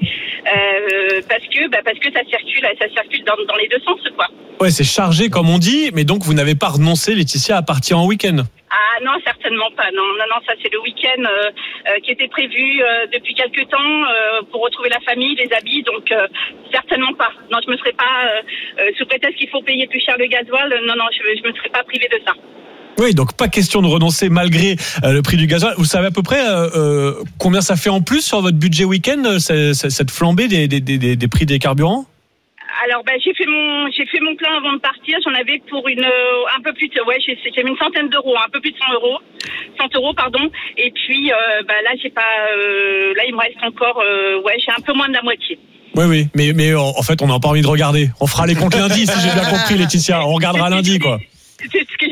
euh, parce que bah, parce que ça circule ça circule dans, dans les deux sens quoi. Ouais, c'est chargé comme on dit, mais donc vous n'avez pas renoncé Laetitia à partir en week-end. Ah non, certainement pas. Non, non, non, ça c'est le week-end euh, euh, qui était prévu euh, depuis quelques temps euh, pour retrouver la famille, les habits. Donc euh, certainement pas. Non, je me serais pas euh, euh, sous prétexte qu'il faut payer plus cher le gasoil. Non, non, je, je me serais pas privée de ça. Oui, donc pas question de renoncer malgré euh, le prix du gasoil. Vous savez à peu près euh, euh, combien ça fait en plus sur votre budget week-end, c'est, c'est, cette flambée des, des, des, des prix des carburants? Alors ben j'ai fait mon j'ai fait mon plein avant de partir. J'en avais pour une euh, un peu plus de, ouais j'ai, j'ai mis une centaine d'euros, un peu plus de cent euros, cent euros pardon. Et puis euh, ben là j'ai pas euh, là il me reste encore euh, ouais j'ai un peu moins de la moitié. Oui oui mais mais en fait on n'a pas envie de regarder. On fera les comptes lundi si j'ai bien compris Laetitia. On regardera lundi quoi. C'est ce que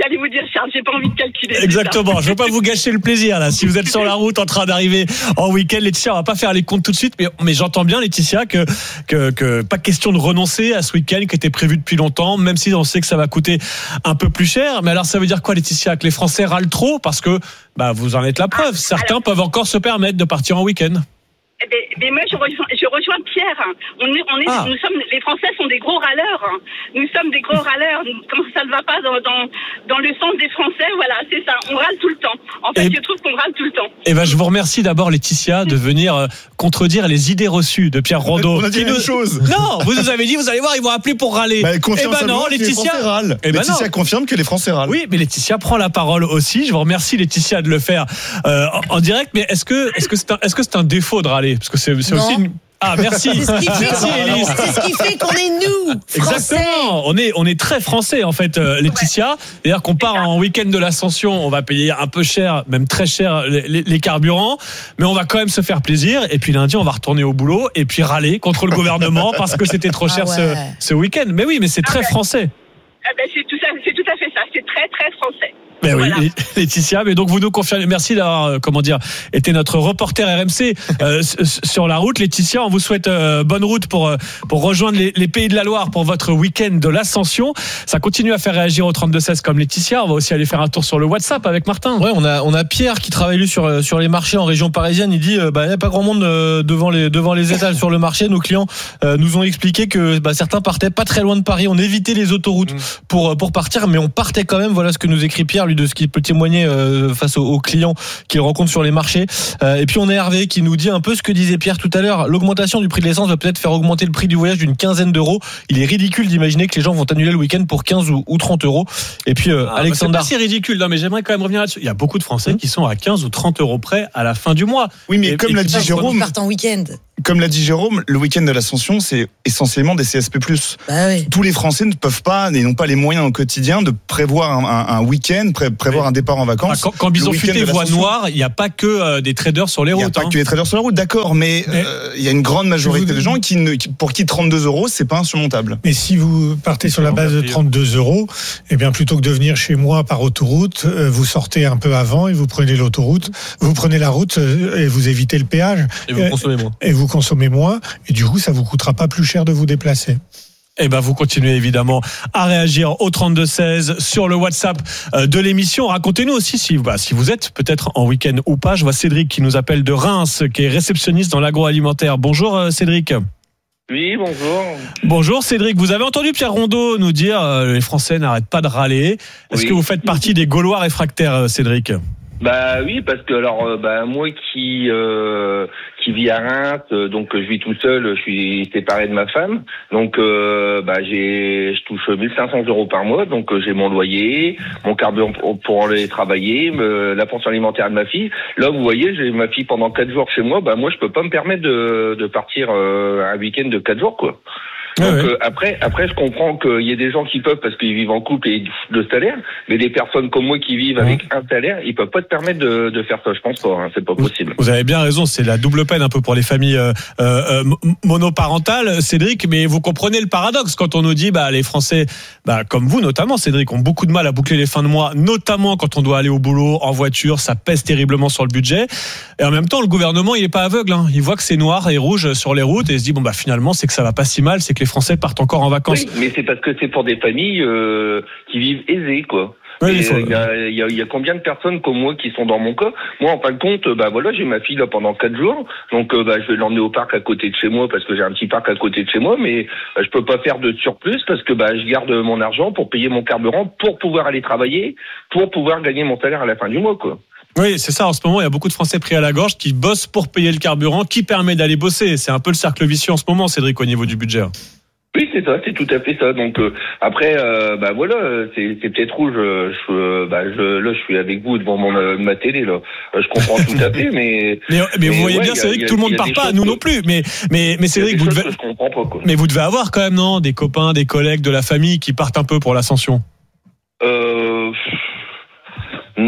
j'allais vous dire, Charles, j'ai pas envie de calculer. Exactement. Je veux pas vous gâcher le plaisir là. Si vous êtes sur la route en train d'arriver en week-end, Laetitia, on va pas faire les comptes tout de suite, mais, mais j'entends bien, Laetitia, que, que que pas question de renoncer à ce week-end qui était prévu depuis longtemps, même si on sait que ça va coûter un peu plus cher. Mais alors, ça veut dire quoi, Laetitia, que les Français râlent trop parce que bah vous en êtes la preuve. Certains alors, peuvent encore se permettre de partir en week-end. Mais, mais moi, je rejoins, je rejoins Pierre. On est, on est, ah. nous sommes, les Français sont des gros râleurs. Nous sommes des gros râleurs. Quand ça ne va pas dans, dans, dans le sens des Français, voilà, c'est ça. On râle tout le temps. En fait, et, je trouve qu'on râle tout le temps. Et ben, je vous remercie d'abord, Laetitia, de venir euh, contredire les idées reçues de Pierre Rondeau. On a dit une chose. Non, vous nous avez dit, vous allez voir, ils vont appeler pour râler. Bah, et ben non, Laetitia. Et ben Laetitia non. confirme que les Français râlent. Oui, mais Laetitia prend la parole aussi. Je vous remercie, Laetitia, de le faire euh, en, en direct. Mais est-ce que, est-ce que c'est un, est-ce que c'est un défaut de râler? Parce que c'est, c'est aussi une... Ah, merci. C'est ce qui fait, merci, Élise. C'est ce qui fait qu'on est nous, Français. Exactement. On est, on est très français, en fait, euh, Laetitia. D'ailleurs, qu'on part en week-end de l'Ascension, on va payer un peu cher, même très cher, les, les, les carburants. Mais on va quand même se faire plaisir. Et puis lundi, on va retourner au boulot et puis râler contre le gouvernement parce que c'était trop cher ah ouais. ce, ce week-end. Mais oui, mais c'est très français. Ah ben, c'est tout ça, c'est tout à fait ça. C'est très, très français. Ben voilà. Oui, Laetitia, mais donc vous nous confirmez, merci d'avoir, euh, comment dire, été notre reporter R M C euh, sur la route. Laetitia, on vous souhaite euh, bonne route pour euh, pour rejoindre les, les Pays de la Loire pour votre week-end de l'Ascension. Ça continue à faire réagir au trente-deux seize comme Laetitia. On va aussi aller faire un tour sur le WhatsApp avec Martin. Ouais, on a on a Pierre qui travaille lui sur sur les marchés en région parisienne. Il dit euh, bah il y a pas grand monde euh, devant les devant les étals sur le marché. Nos clients euh, nous ont expliqué que bah, certains partaient pas très loin de Paris. On évitait les autoroutes mmh. pour pour partir, mais on partait quand même. Voilà ce que nous écrit Pierre, lui, de ce qu'il peut témoigner euh, face aux, aux clients qu'il rencontre sur les marchés. Euh, et puis on a Hervé qui nous dit un peu ce que disait Pierre tout à l'heure. L'augmentation du prix de l'essence va peut-être faire augmenter le prix du voyage d'une quinzaine d'euros. Il est ridicule d'imaginer que les gens vont annuler le week-end pour quinze ou, ou trente euros. Et puis euh, ah, Alexandre. Bah c'est pas si ridicule. Non, mais j'aimerais quand même revenir là-dessus. Il y a beaucoup de Français mmh. qui sont à quinze ou trente euros près à la fin du mois. Oui, mais et, comme et l'a dit Jérôme. Ils partent en week-end. Comme l'a dit Jérôme, le week-end de l'Ascension, c'est essentiellement des C S P plus. Bah oui. Tous les Français ne peuvent pas et n'ont pas les moyens au quotidien de prévoir un, un, un week-end, pré- prévoir oui. un départ en vacances. Quand, quand Bison Futé voit noir, il n'y a pas que euh, des traders sur les routes. Il n'y a pas hein. que les traders sur la route, d'accord, mais il euh, y a une grande majorité de gens qui, ne, qui pour qui trente-deux euros, c'est pas insurmontable. Mais si vous partez sur la base de trente-deux euros, eh bien plutôt que de venir chez moi par autoroute, euh, vous sortez un peu avant et vous prenez l'autoroute, vous prenez la route euh, et vous évitez le péage. Et vous consommez moins. Et vous consommez moins. Et du coup, ça vous coûtera pas plus cher de vous déplacer. Eh ben, vous continuez évidemment à réagir au trente-deux seize sur le WhatsApp de l'émission. Racontez-nous aussi si, bah, si vous êtes peut-être en week-end ou pas. Je vois Cédric qui nous appelle de Reims, qui est réceptionniste dans l'agroalimentaire. Bonjour Cédric. Oui, bonjour. Bonjour Cédric. Vous avez entendu Pierre Rondeau nous dire euh, les Français n'arrêtent pas de râler. Est-ce oui. que vous faites partie des Gaulois réfractaires, Cédric ? Bah oui, parce que alors euh, bah moi qui euh, qui vis à Reims, euh, donc je vis tout seul, je suis séparé de ma femme, donc euh, bah j'ai je touche mille cinq cents euros par mois, donc euh, j'ai mon loyer, mon carburant pour, pour aller travailler, me, la pension alimentaire de ma fille. Là vous voyez, j'ai ma fille pendant quatre jours chez moi, bah moi je peux pas me permettre de de partir euh, un week-end de quatre jours quoi. Donc ah ouais. euh, après, après, je comprends qu'il y ait des gens qui peuvent parce qu'ils vivent en couple et de salaire, mais des personnes comme moi qui vivent avec un salaire, ils peuvent pas te permettre de, de faire ça. Je pense pas, hein, c'est pas possible. Vous avez bien raison, c'est la double peine un peu pour les familles euh, euh, monoparentales, Cédric. Mais vous comprenez le paradoxe quand on nous dit, bah les Français, bah comme vous notamment, Cédric, ont beaucoup de mal à boucler les fins de mois, notamment quand on doit aller au boulot en voiture, ça pèse terriblement sur le budget. Et en même temps, le gouvernement, il est pas aveugle, hein. Il voit que c'est noir et rouge sur les routes et il se dit bon bah finalement, c'est que ça va pas si mal, c'est que les Français partent encore en vacances. Oui, mais c'est parce que c'est pour des familles euh, qui vivent aisées, quoi. Il oui, faut... euh, y, a, y, a, y a combien de personnes comme moi qui sont dans mon cas? Moi, en fin de compte, bah voilà, j'ai ma fille là pendant quatre jours, donc euh, bah je vais l'emmener au parc à côté de chez moi parce que j'ai un petit parc à côté de chez moi, mais euh, je peux pas faire de surplus parce que bah je garde mon argent pour payer mon carburant, pour pouvoir aller travailler, pour pouvoir gagner mon salaire à la fin du mois, quoi. Oui, c'est ça. En ce moment, il y a beaucoup de Français pris à la gorge qui bossent pour payer le carburant, qui permet d'aller bosser. C'est un peu le cercle vicieux en ce moment, Cédric, au niveau du budget. Oui, c'est ça, c'est tout à fait ça. Donc euh, après, euh, bah voilà, c'est, c'est peut-être rouge. Je, bah je, là, je suis avec vous devant mon euh, ma télé là. Je comprends tout à fait, mais mais, mais, mais vous voyez ouais, bien, c'est vrai que tout le monde parle pas, nous non plus. Mais mais mais Cédric, vous devez. Je comprends pas, quoi. Mais vous devez avoir quand même non des copains, des collègues, de la famille qui partent un peu pour l'Ascension. Euh.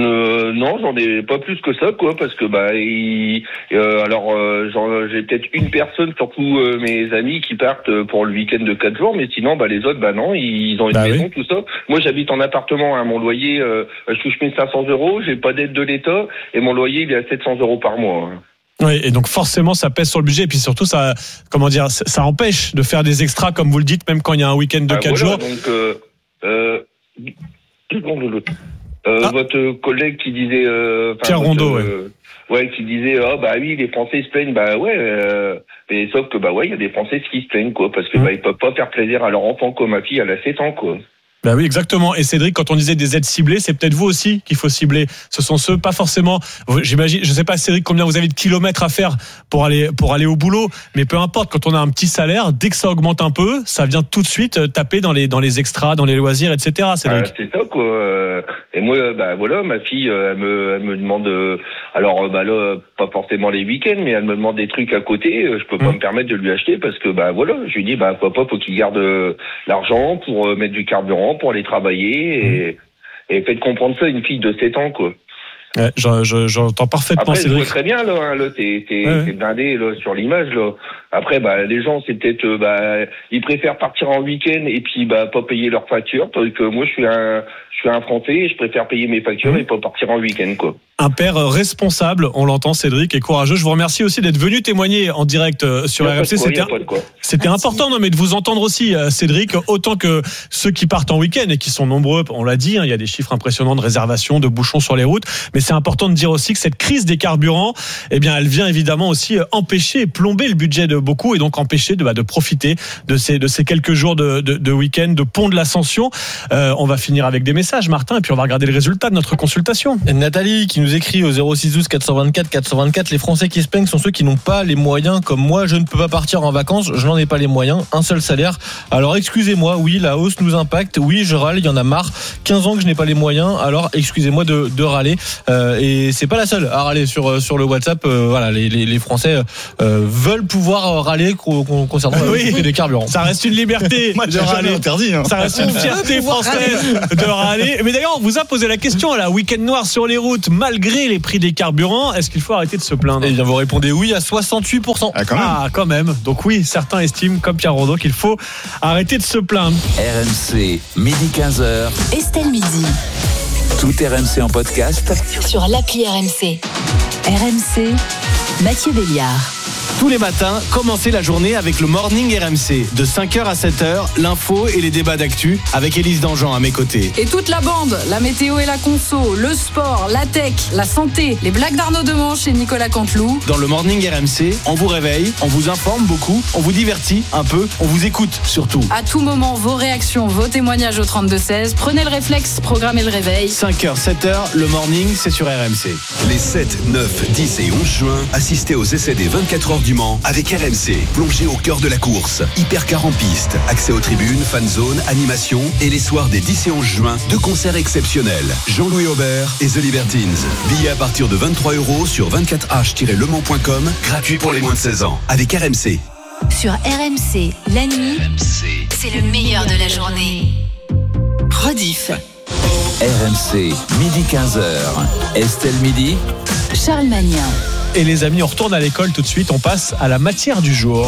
Euh, non, j'en ai pas plus que ça, quoi, parce que bah, il, euh, alors euh, j'en, j'ai peut-être une personne, surtout euh, mes amis, qui partent pour le week-end de quatre jours, mais sinon, bah les autres, bah non, ils ont une bah maison, oui. tout ça. Moi, j'habite en appartement, hein, mon loyer, euh, je touche mille cinq cents euros, j'ai pas d'aide de l'État, et mon loyer il est à sept cents euros par mois. Hein. Oui, et donc forcément ça pèse sur le budget, et puis surtout ça, comment dire, ça empêche de faire des extras comme vous le dites, même quand il y a un week-end de ah, quatre voilà, jours. Donc, euh, euh, deux secondes, l'autre. Euh, Ah. Votre collègue qui disait euh, Pierre votre, Rondeau, euh, ouais, qui disait ah bah oui les Français se plaignent, bah ouais, euh, mais sauf que bah ouais il y a des Français qui se plaignent quoi, parce que Mmh. bah ils peuvent pas faire plaisir à leur enfant comme ma fille elle a sept ans quoi. Bah oui, exactement. Et Cédric, quand on disait des aides ciblées, c'est peut-être vous aussi qu'il faut cibler. Ce sont ceux, pas forcément. J'imagine, je sais pas, Cédric, combien vous avez de kilomètres à faire pour aller pour aller au boulot, mais peu importe. Quand on a un petit salaire, dès que ça augmente un peu, ça vient tout de suite taper dans les dans les extras, dans les loisirs, et cetera. Cédric. Ah, c'est ça quoi. Et moi, bah voilà, ma fille, elle me, elle me demande. Alors bah là, pas forcément les week-ends, mais elle me demande des trucs à côté. Je peux pas Mmh. me permettre de lui acheter parce que bah voilà, je lui dis bah papa, faut qu'il garde l'argent pour mettre du carburant, pour aller travailler et, et faites comprendre ça à une fille de sept ans quoi. Ouais, je, je, j'entends parfaitement Après, je Cédric. vois très bien là, hein, là t'es, t'es, Ouais, ouais. t'es blindé là sur l'image là. Après bah les gens c'est peut-être euh, bah ils préfèrent partir en week-end et puis bah pas payer leurs factures. Parce que moi je suis un je suis un Français et je préfère payer mes factures Mmh. et pas partir en week-end quoi. Un père responsable, on l'entend, Cédric, et courageux. Je vous remercie aussi d'être venu témoigner en direct euh, sur Y a pas R M de C. quoi, y C'était, a pas de quoi. c'était important, non, mais de vous entendre aussi, euh, Cédric, autant que ceux qui partent en week-end et qui sont nombreux. On l'a dit, hein, il y a des chiffres impressionnants de réservations, de bouchons sur les routes. Mais c'est important de dire aussi que cette crise des carburants, eh bien, elle vient évidemment aussi empêcher et plomber le budget de beaucoup et donc empêcher de, bah, de profiter de ces, de ces quelques jours de, de, de week-end, de pont de l'Ascension. Euh, on va finir avec des messages, Martin, et puis on va regarder le résultat de notre consultation. Et Nathalie qui nous écrit au zéro six douze quatre cent vingt-quatre quatre cent vingt-quatre, les Français qui se plaignent sont ceux qui n'ont pas les moyens, comme moi je ne peux pas partir en vacances, je n'en ai pas les moyens, un seul salaire. Alors excusez-moi, oui la hausse nous impacte, oui je râle, il y en a marre, quinze ans que je n'ai pas les moyens, alors excusez-moi de, de râler. Euh, et c'est pas la seule à râler sur, sur le WhatsApp. Euh, voilà, les, les, les Français euh, veulent pouvoir râler concernant le Oui. prix des carburants. Ça reste une liberté Moi, de j'ai jamais râler. interdit. Hein. Ça reste une fierté française de râler. Mais d'ailleurs, on vous a posé la question, là, week-end noir sur les routes, malgré les prix des carburants, est-ce qu'il faut arrêter de se plaindre? Et bien vous répondez oui à soixante-huit pour cent. Ah, quand même. Ah, quand même. Donc oui, certains estiment, comme Pierre Rondeau, qu'il faut arrêter de se plaindre. R M C, midi quinze heures. Estelle Midi. Tout R M C en podcast. Sur l'appli R M C. R M C, Mathieu Béliard. Tous les matins, commencez la journée avec le Morning R M C. De cinq heures à sept heures, l'info et les débats d'actu avec Élise Dangean à mes côtés. Et toute la bande, la météo et la conso, le sport, la tech, la santé, les blagues d'Arnaud Demanche et Nicolas Canteloup. Dans le Morning R M C, on vous réveille, on vous informe beaucoup, on vous divertit un peu, on vous écoute surtout. À tout moment, vos réactions, vos témoignages au trente-deux seize. Prenez le réflexe, programmez le réveil. cinq heures, sept heures, le Morning, c'est sur R M C. Les sept, neuf, dix et onze juin, assistez aux essais des vingt-quatre heures du Mans avec R M C. Plongez au cœur de la course. Hypercar en piste, accès aux tribunes, fan zone, animation et les soirs des dix et onze juin, deux concerts exceptionnels. Jean-Louis Aubert et The Libertines. Billets à partir de vingt-trois euros sur vingt-quatre h tiret le mans point com, gratuit pour les moins de seize ans. Avec R M C. Sur R M C, la nuit, c'est le meilleur de la journée. Rediff. R M C, midi quinze heures. Estelle Midi. Charles Magnin. Et les amis, on retourne à l'école tout de suite, on passe à la matière du jour.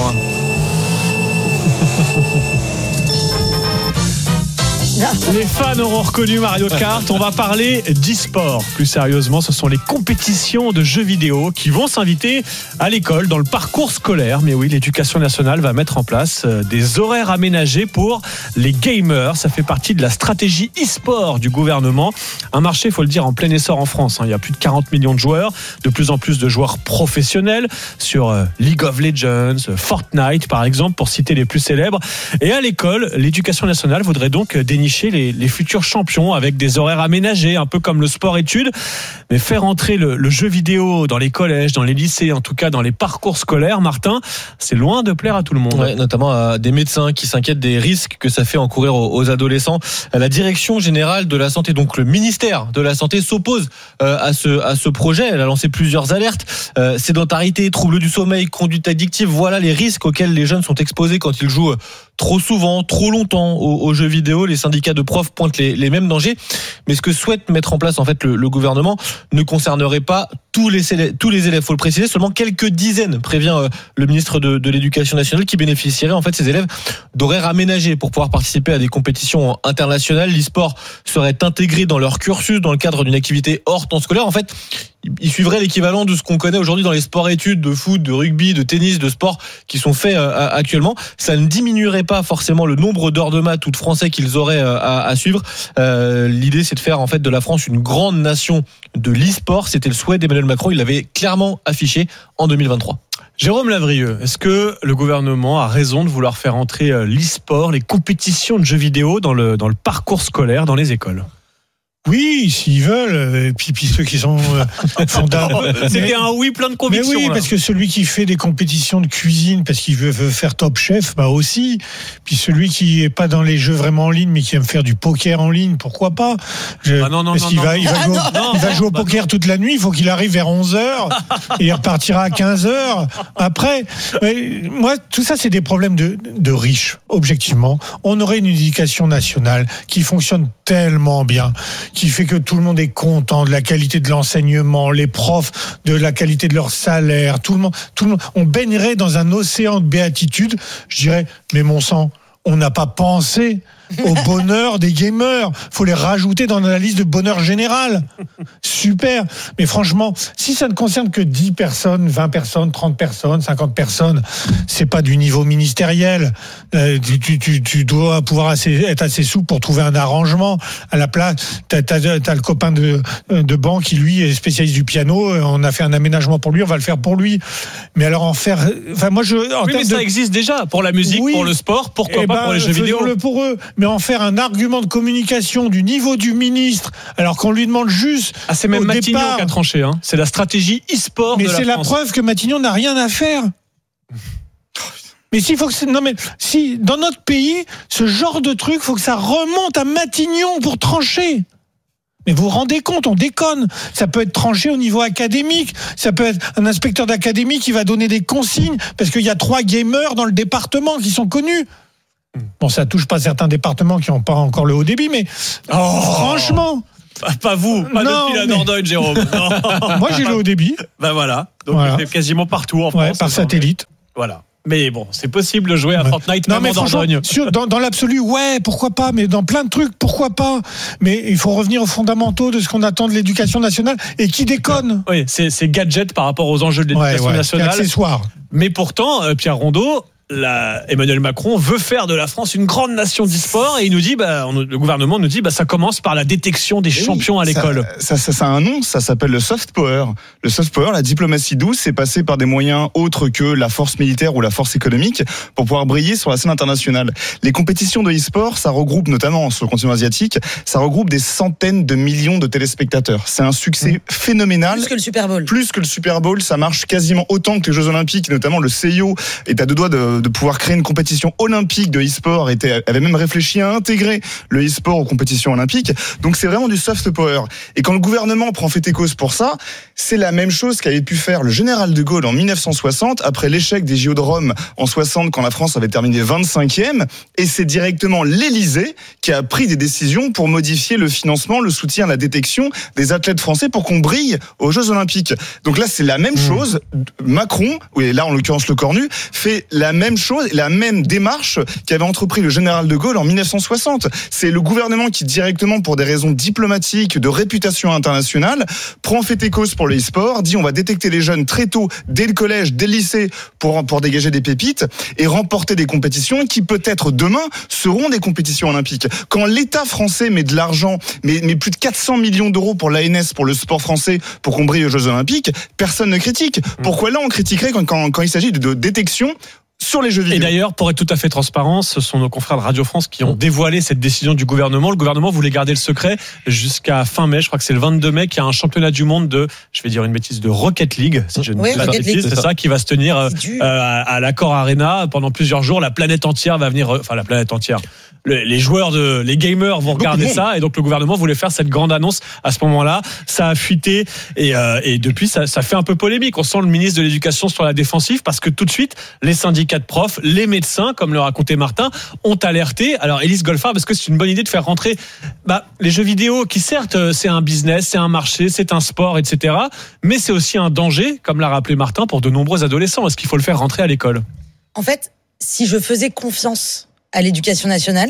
Les fans auront reconnu Mario Kart. On va parler d'e-sport. Plus sérieusement, ce sont les compétitions de jeux vidéo qui vont s'inviter à l'école dans le parcours scolaire. Mais oui, l'éducation nationale va mettre en place des horaires aménagés pour les gamers. Ça fait partie de la stratégie e-sport du gouvernement. Un marché, il faut le dire, en plein essor en France. Il y a plus de quarante millions de joueurs, de plus en plus de joueurs professionnels sur League of Legends, Fortnite par exemple, pour citer les plus célèbres. Et à l'école, l'éducation nationale voudrait donc dénicher Les, les futurs champions avec des horaires aménagés, un peu comme le sport-études, mais faire entrer le, le jeu vidéo dans les collèges, dans les lycées, en tout cas dans les parcours scolaires, Martin, c'est loin de plaire à tout le monde. Ouais, notamment à des médecins qui s'inquiètent des risques que ça fait encourir aux, aux adolescents. La direction générale de la santé, donc le ministère de la santé, s'oppose euh, à ce à ce projet. Elle a lancé plusieurs alertes. Euh, sédentarité, troubles du sommeil, conduite addictive, voilà les risques auxquels les jeunes sont exposés quand ils jouent trop souvent, trop longtemps aux, aux jeux vidéo. Les syndicats syndicats de profs pointent les, les mêmes dangers. Mais ce que souhaite mettre en place en fait le, le gouvernement ne concernerait pas tous les tous les élèves. Faut le préciser, seulement quelques dizaines, prévient euh, le ministre de, de l'Éducation nationale, qui bénéficieraient en fait ces élèves d'horaires aménagés pour pouvoir participer à des compétitions internationales. L'e-sport serait intégré dans leur cursus dans le cadre d'une activité hors temps scolaire. En fait, ils suivraient l'équivalent de ce qu'on connaît aujourd'hui dans les sports-études de foot, de rugby, de tennis, de sport qui sont faits euh, actuellement. Ça ne diminuerait pas forcément le nombre d'heures de maths ou de français qu'ils auraient euh, à, à suivre. Euh, l'idée, c'est de faire en fait de la France une grande nation de l'e-sport. C'était le souhait d'Emmanuel Macron. Il l'avait clairement affiché en deux mille vingt-trois. Jérôme Lavrieux, est-ce que le gouvernement a raison de vouloir faire entrer l'e-sport, les compétitions de jeux vidéo dans le, dans le parcours scolaire, dans les écoles ? Oui, s'ils veulent, et puis, puis ceux qui sont euh, fondateurs. C'était un oui plein de conviction. Mais oui, là. Parce que celui qui fait des compétitions de cuisine parce qu'il veut, veut faire Top Chef, bah aussi. Puis celui qui est pas dans les jeux vraiment en ligne, mais qui aime faire du poker en ligne, pourquoi pas? Je, ah non, non, parce non, qu'il non, va, non. il va Ah jouer, non, il va jouer au bah poker non. toute la nuit. Il faut qu'il arrive vers onze heures et il repartira à quinze heures. Après, mais moi, tout ça, c'est des problèmes de, de riches. Objectivement, on aurait une éducation nationale qui fonctionne tellement bien, qui fait que tout le monde est content de la qualité de l'enseignement, les profs de la qualité de leur salaire, tout le monde, tout le monde, on baignerait dans un océan de béatitude. Je dirais, mais mon sang, on n'a pas pensé au bonheur des gamers. Faut les rajouter dans la liste de bonheur général. Super. Mais franchement, si ça ne concerne que dix personnes, vingt personnes, trente personnes, cinquante personnes, c'est pas du niveau ministériel. Euh, tu, tu, tu dois pouvoir assez, être assez souple pour trouver un arrangement. À la place, t'as, t'as, t'as le copain de, de banque qui, lui, est spécialiste du piano. On a fait un aménagement pour lui, on va le faire pour lui. Mais alors en faire, enfin, moi, je, en oui, mais ça de... existe déjà pour la musique, oui, pour le sport, pourquoi eh pas ben, pour les jeux vidéo. Faisons-le pour eux. Mais en faire un argument de communication du niveau du ministre, alors qu'on lui demande juste. Ah, c'est même au Matignon départ, qui a tranché, hein. C'est la stratégie e-sport. Mais de la c'est la France. preuve que Matignon n'a rien à faire. Mais s'il faut que c'est, non mais si dans notre pays, ce genre de truc, faut que ça remonte à Matignon pour trancher. Mais vous vous rendez compte, on déconne. Ça peut être tranché au niveau académique. Ça peut être un inspecteur d'académie qui va donner des consignes parce qu'il y a trois gamers dans le département qui sont connus. Bon, ça touche pas certains départements qui n'ont pas encore le haut débit, mais oh, franchement. Pas vous, pas non, depuis la mais... Dordogne, Jérôme. Non. Moi, j'ai le haut débit. Ben voilà. Donc, voilà. c'est quasiment partout en France. Ouais, par satellite. Voilà. Mais bon, c'est possible de jouer à Fortnite non, même mais en Dordogne. Sur, dans, dans l'absolu, ouais, pourquoi pas, mais dans plein de trucs, pourquoi pas. Mais il faut revenir aux fondamentaux de ce qu'on attend de l'éducation nationale et qui déconne. Oui, c'est, c'est gadget par rapport aux enjeux de l'éducation ouais, ouais, nationale. C'est accessoire. Mais pourtant, euh, Pierre Rondeau, la, Emmanuel Macron veut faire de la France une grande nation d'e-sport et il nous dit, bah, on, le gouvernement nous dit, bah, ça commence par la détection des oui, champions à l'école. Ça, ça, ça, ça a un nom, ça s'appelle le soft power. Le soft power, la diplomatie douce, c'est passé par des moyens autres que la force militaire ou la force économique pour pouvoir briller sur la scène internationale. Les compétitions de e-sport, ça regroupe notamment sur le continent asiatique, ça regroupe des centaines de millions de téléspectateurs. C'est un succès mmh. phénoménal. Plus que le Super Bowl. Plus que le Super Bowl, ça marche quasiment autant que les Jeux Olympiques, notamment le C I O est à deux doigts de de pouvoir créer une compétition olympique de e-sport, était, avait même réfléchi à intégrer le e-sport aux compétitions olympiques. Donc c'est vraiment du soft power. Et quand le gouvernement prend fait et cause pour ça, c'est la même chose qu'avait pu faire le général de Gaulle en dix-neuf cent soixante, après l'échec des J O de Rome en soixante, quand la France avait terminé vingt-cinquième. Et c'est directement l'Élysée qui a pris des décisions pour modifier le financement, le soutien, la détection des athlètes français pour qu'on brille aux Jeux Olympiques. Donc là, c'est la même mmh. chose. Macron, oui, là en l'occurrence le Cornu, fait la même chose, la même démarche qu'avait entrepris le général de Gaulle en dix-neuf cent soixante. C'est le gouvernement qui directement, pour des raisons diplomatiques, de réputation internationale, prend fait et cause pour le e-sport, dit on va détecter les jeunes très tôt, dès le collège, dès le lycée, pour, pour dégager des pépites et remporter des compétitions qui peut-être demain seront des compétitions olympiques. Quand l'État français met de l'argent, met, met plus de quatre cents millions d'euros pour l'A N S, pour le sport français, pour qu'on brille aux Jeux Olympiques, personne ne critique. Pourquoi là on critiquerait quand, quand, quand il s'agit de, de détection sur les jeux vidéo. Et d'ailleurs, pour être tout à fait transparent, ce sont nos confrères de Radio France qui ont dévoilé cette décision du gouvernement. Le gouvernement voulait garder le secret jusqu'à fin mai. Je crois que c'est le vingt-deux mai qu'il y a un championnat du monde de, je vais dire une bêtise, de Rocket League, si je ne oui, dis pas de bêtise. C'est, c'est ça qui va se tenir euh, à, à l'Accor Arena pendant plusieurs jours. La planète entière va venir, enfin la planète entière. le, les joueurs de, les gamers vont regarder ça, et donc le gouvernement voulait faire cette grande annonce à ce moment-là. Ça a fuité, et, euh, et depuis, ça, ça fait un peu polémique. On sent le ministre de l'Éducation sur la défensive, parce que tout de suite, les syndicats de profs, les médecins, comme le racontait Martin, ont alerté. Alors, Élise Goldfarb, est-ce que c'est une bonne idée de faire rentrer bah, les jeux vidéo, qui certes, c'est un business, c'est un marché, c'est un sport, et cetera, mais c'est aussi un danger, comme l'a rappelé Martin, pour de nombreux adolescents. Est-ce qu'il faut le faire rentrer à l'école ? En fait, si je faisais confiance à l'éducation nationale,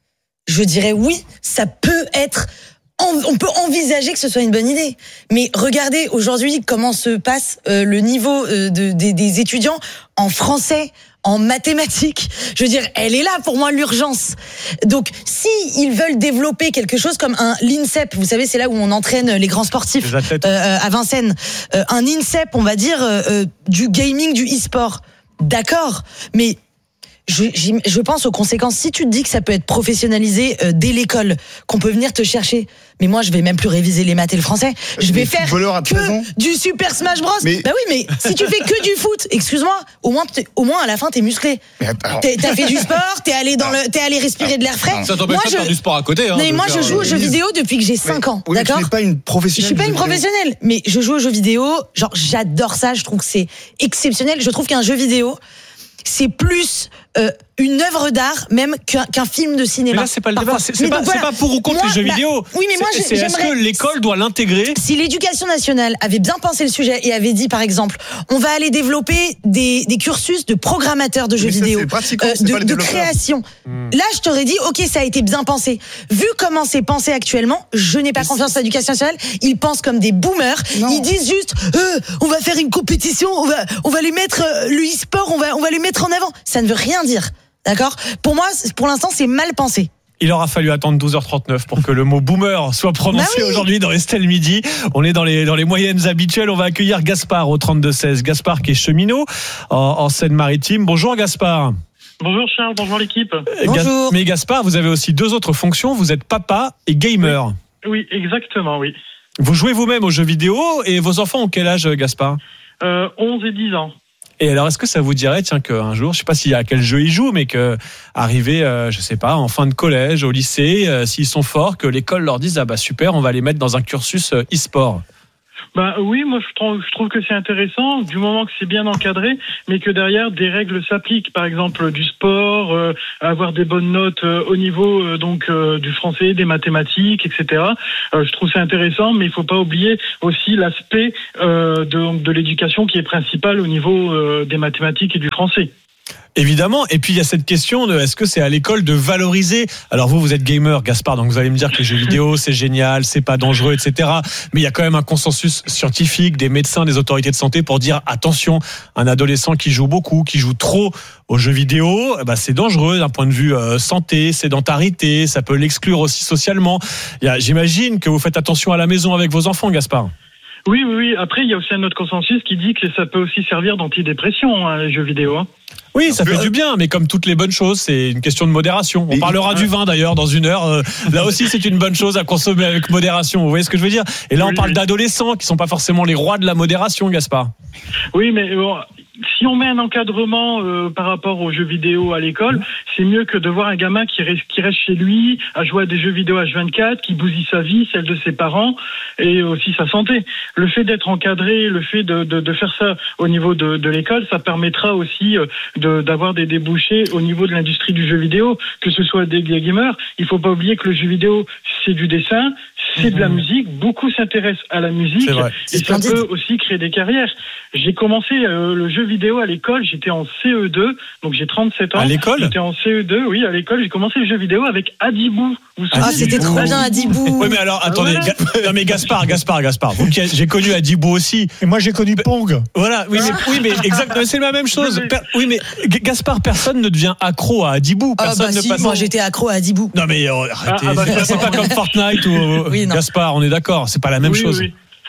je dirais oui, ça peut être, on peut envisager que ce soit une bonne idée. Mais regardez aujourd'hui comment se passe euh, le niveau euh, de, des, des étudiants en français, en mathématiques. Je veux dire, elle est là pour moi l'urgence. Donc, si ils veulent développer quelque chose comme un l'INSEP, vous savez, c'est là où on entraîne les grands sportifs euh, à Vincennes. Euh, un INSEP, on va dire euh, du gaming, du e-sport. D'accord, mais je, je pense aux conséquences. Si tu te dis que ça peut être professionnalisé euh, dès l'école, qu'on peut venir te chercher, mais moi je vais même plus réviser les maths et le français. Je vais faire que du Super Smash Bros. Mais... Bah oui, mais si tu fais que du foot, excuse-moi, au moins, au moins à la fin t'es musclé. Alors... T'es, t'as fait du sport, t'es allé dans le, t'es allé respirer de l'air frais. Ça t'empêche pas de faire du sport à côté. Hein, mais moi je joue aux jeux vidéo depuis que j'ai cinq ans, oui, d'accord. Je suis pas une professionnelle. Je suis pas une professionnelle, mais je joue aux jeux vidéo. Genre j'adore ça, je trouve que c'est exceptionnel. Je trouve qu'un jeu vidéo, c'est plus euh, une œuvre d'art même qu'un, qu'un film de cinéma. Mais là, c'est pas le débat. C'est, c'est, pas, voilà. c'est pas pour ou contre moi, les jeux bah, vidéo. Oui, mais moi, c'est, c'est, est-ce que l'école doit l'intégrer ? Si l'éducation nationale avait bien pensé le sujet et avait dit, par exemple, on va aller développer des, des cursus de programmateurs de jeux mais ça, vidéo, euh, de, de création. Mmh. Là, je t'aurais dit, ok, ça a été bien pensé. Vu comment c'est pensé actuellement, je n'ai pas mais confiance en l'éducation nationale. Ils pensent comme des boomers. Non. Ils disent juste, euh, on va faire une compétition, on va, on va les mettre euh, le e-sport, on va, on va les mettre en avant. Ça ne veut rien dire. D'accord ? Pour moi, pour l'instant, c'est mal pensé. Il aura fallu attendre douze heures trente-neuf pour que le mot boomer soit prononcé bah oui. aujourd'hui dans Estelle Midi. On est dans les, dans les moyennes habituelles. On va accueillir Gaspard au trente-deux seize. Gaspard qui est cheminot en, en Seine-Maritime. Bonjour Gaspard. Bonjour Charles, bonjour l'équipe. Bonjour. Mais Gaspard, vous avez aussi deux autres fonctions. Vous êtes papa et gamer. Oui, oui exactement, oui. Vous jouez vous-même aux jeux vidéo et vos enfants ont quel âge, Gaspard ? euh, onze et dix ans. Et alors, est-ce que ça vous dirait, tiens, qu'un jour, je sais pas s'il y a quel jeu ils jouent, mais que arriver, euh, je sais pas, en fin de collège, au lycée, euh, s'ils sont forts, que l'école leur dise ah bah super, on va les mettre dans un cursus euh, e-sport. Bah oui, moi je trouve, je trouve que c'est intéressant du moment que c'est bien encadré, mais que derrière des règles s'appliquent. Par exemple du sport, euh, avoir des bonnes notes euh, au niveau euh, donc euh, du français, des mathématiques, et cetera. Euh, je trouve c'est intéressant, mais il faut pas oublier aussi l'aspect euh, de, de l'éducation qui est principal au niveau euh, des mathématiques et du français. Évidemment, et puis il y a cette question de est-ce que c'est à l'école de valoriser. Alors vous, vous êtes gamer, Gaspard, donc vous allez me dire que les jeux vidéo c'est génial, c'est pas dangereux, et cetera. Mais il y a quand même un consensus scientifique des médecins, des autorités de santé pour dire attention, un adolescent qui joue beaucoup, qui joue trop aux jeux vidéo, bah c'est dangereux d'un point de vue euh, santé, sédentarité, ça peut l'exclure aussi socialement. Il y a, j'imagine que vous faites attention à la maison avec vos enfants, Gaspard. Oui, oui, oui. Après, il y a aussi un autre consensus qui dit que ça peut aussi servir d'antidépression, hein, les jeux vidéo. Hein. Oui, ça fait du bien, mais comme toutes les bonnes choses, c'est une question de modération. On parlera du vin d'ailleurs dans une heure. Là aussi, c'est une bonne chose à consommer avec modération. Vous voyez ce que je veux dire ? Et là, on parle d'adolescents qui sont pas forcément les rois de la modération, Gaspard. Oui, mais bon, si on met un encadrement euh, par rapport aux jeux vidéo à l'école, c'est mieux que de voir un gamin qui reste, qui reste chez lui à jouer à des jeux vidéo H vingt-quatre, qui bousille sa vie, celle de ses parents et aussi sa santé. Le fait d'être encadré, le fait de, de, de faire ça au niveau de, de l'école, ça permettra aussi de, d'avoir des débouchés au niveau de l'industrie du jeu vidéo, que ce soit des gamers. Il faut pas oublier que le jeu vidéo, c'est du dessin, c'est de la musique. Beaucoup s'intéressent à la musique et ça peut aussi créer des carrières. J'ai commencé euh, le jeu vidéo à l'école, j'étais en C E deux, donc j'ai trente-sept ans. À l'école ? J'étais en C E deux, oui, à l'école. J'ai commencé le jeu vidéo avec Adibou. Vous ah, c'était trop bien, Adibou. Oui, mais alors, attendez, voilà. Ga- non, mais Gaspard, Gaspard, Gaspard. Vous, j'ai connu Adibou aussi. Et moi, j'ai connu Pong. Voilà, oui, mais, oui, mais exactement, c'est la même chose. Per, oui, mais Gaspard, personne ne devient accro à Adibou. Personne ah, bah, ne si, passe. Moi, j'étais accro à Adibou. Non, mais oh, arrêtez. Ah, ah, bah, c'est pas comme Fortnite ou oui, Gaspard, on est d'accord. C'est pas la même oui, chose. Oui.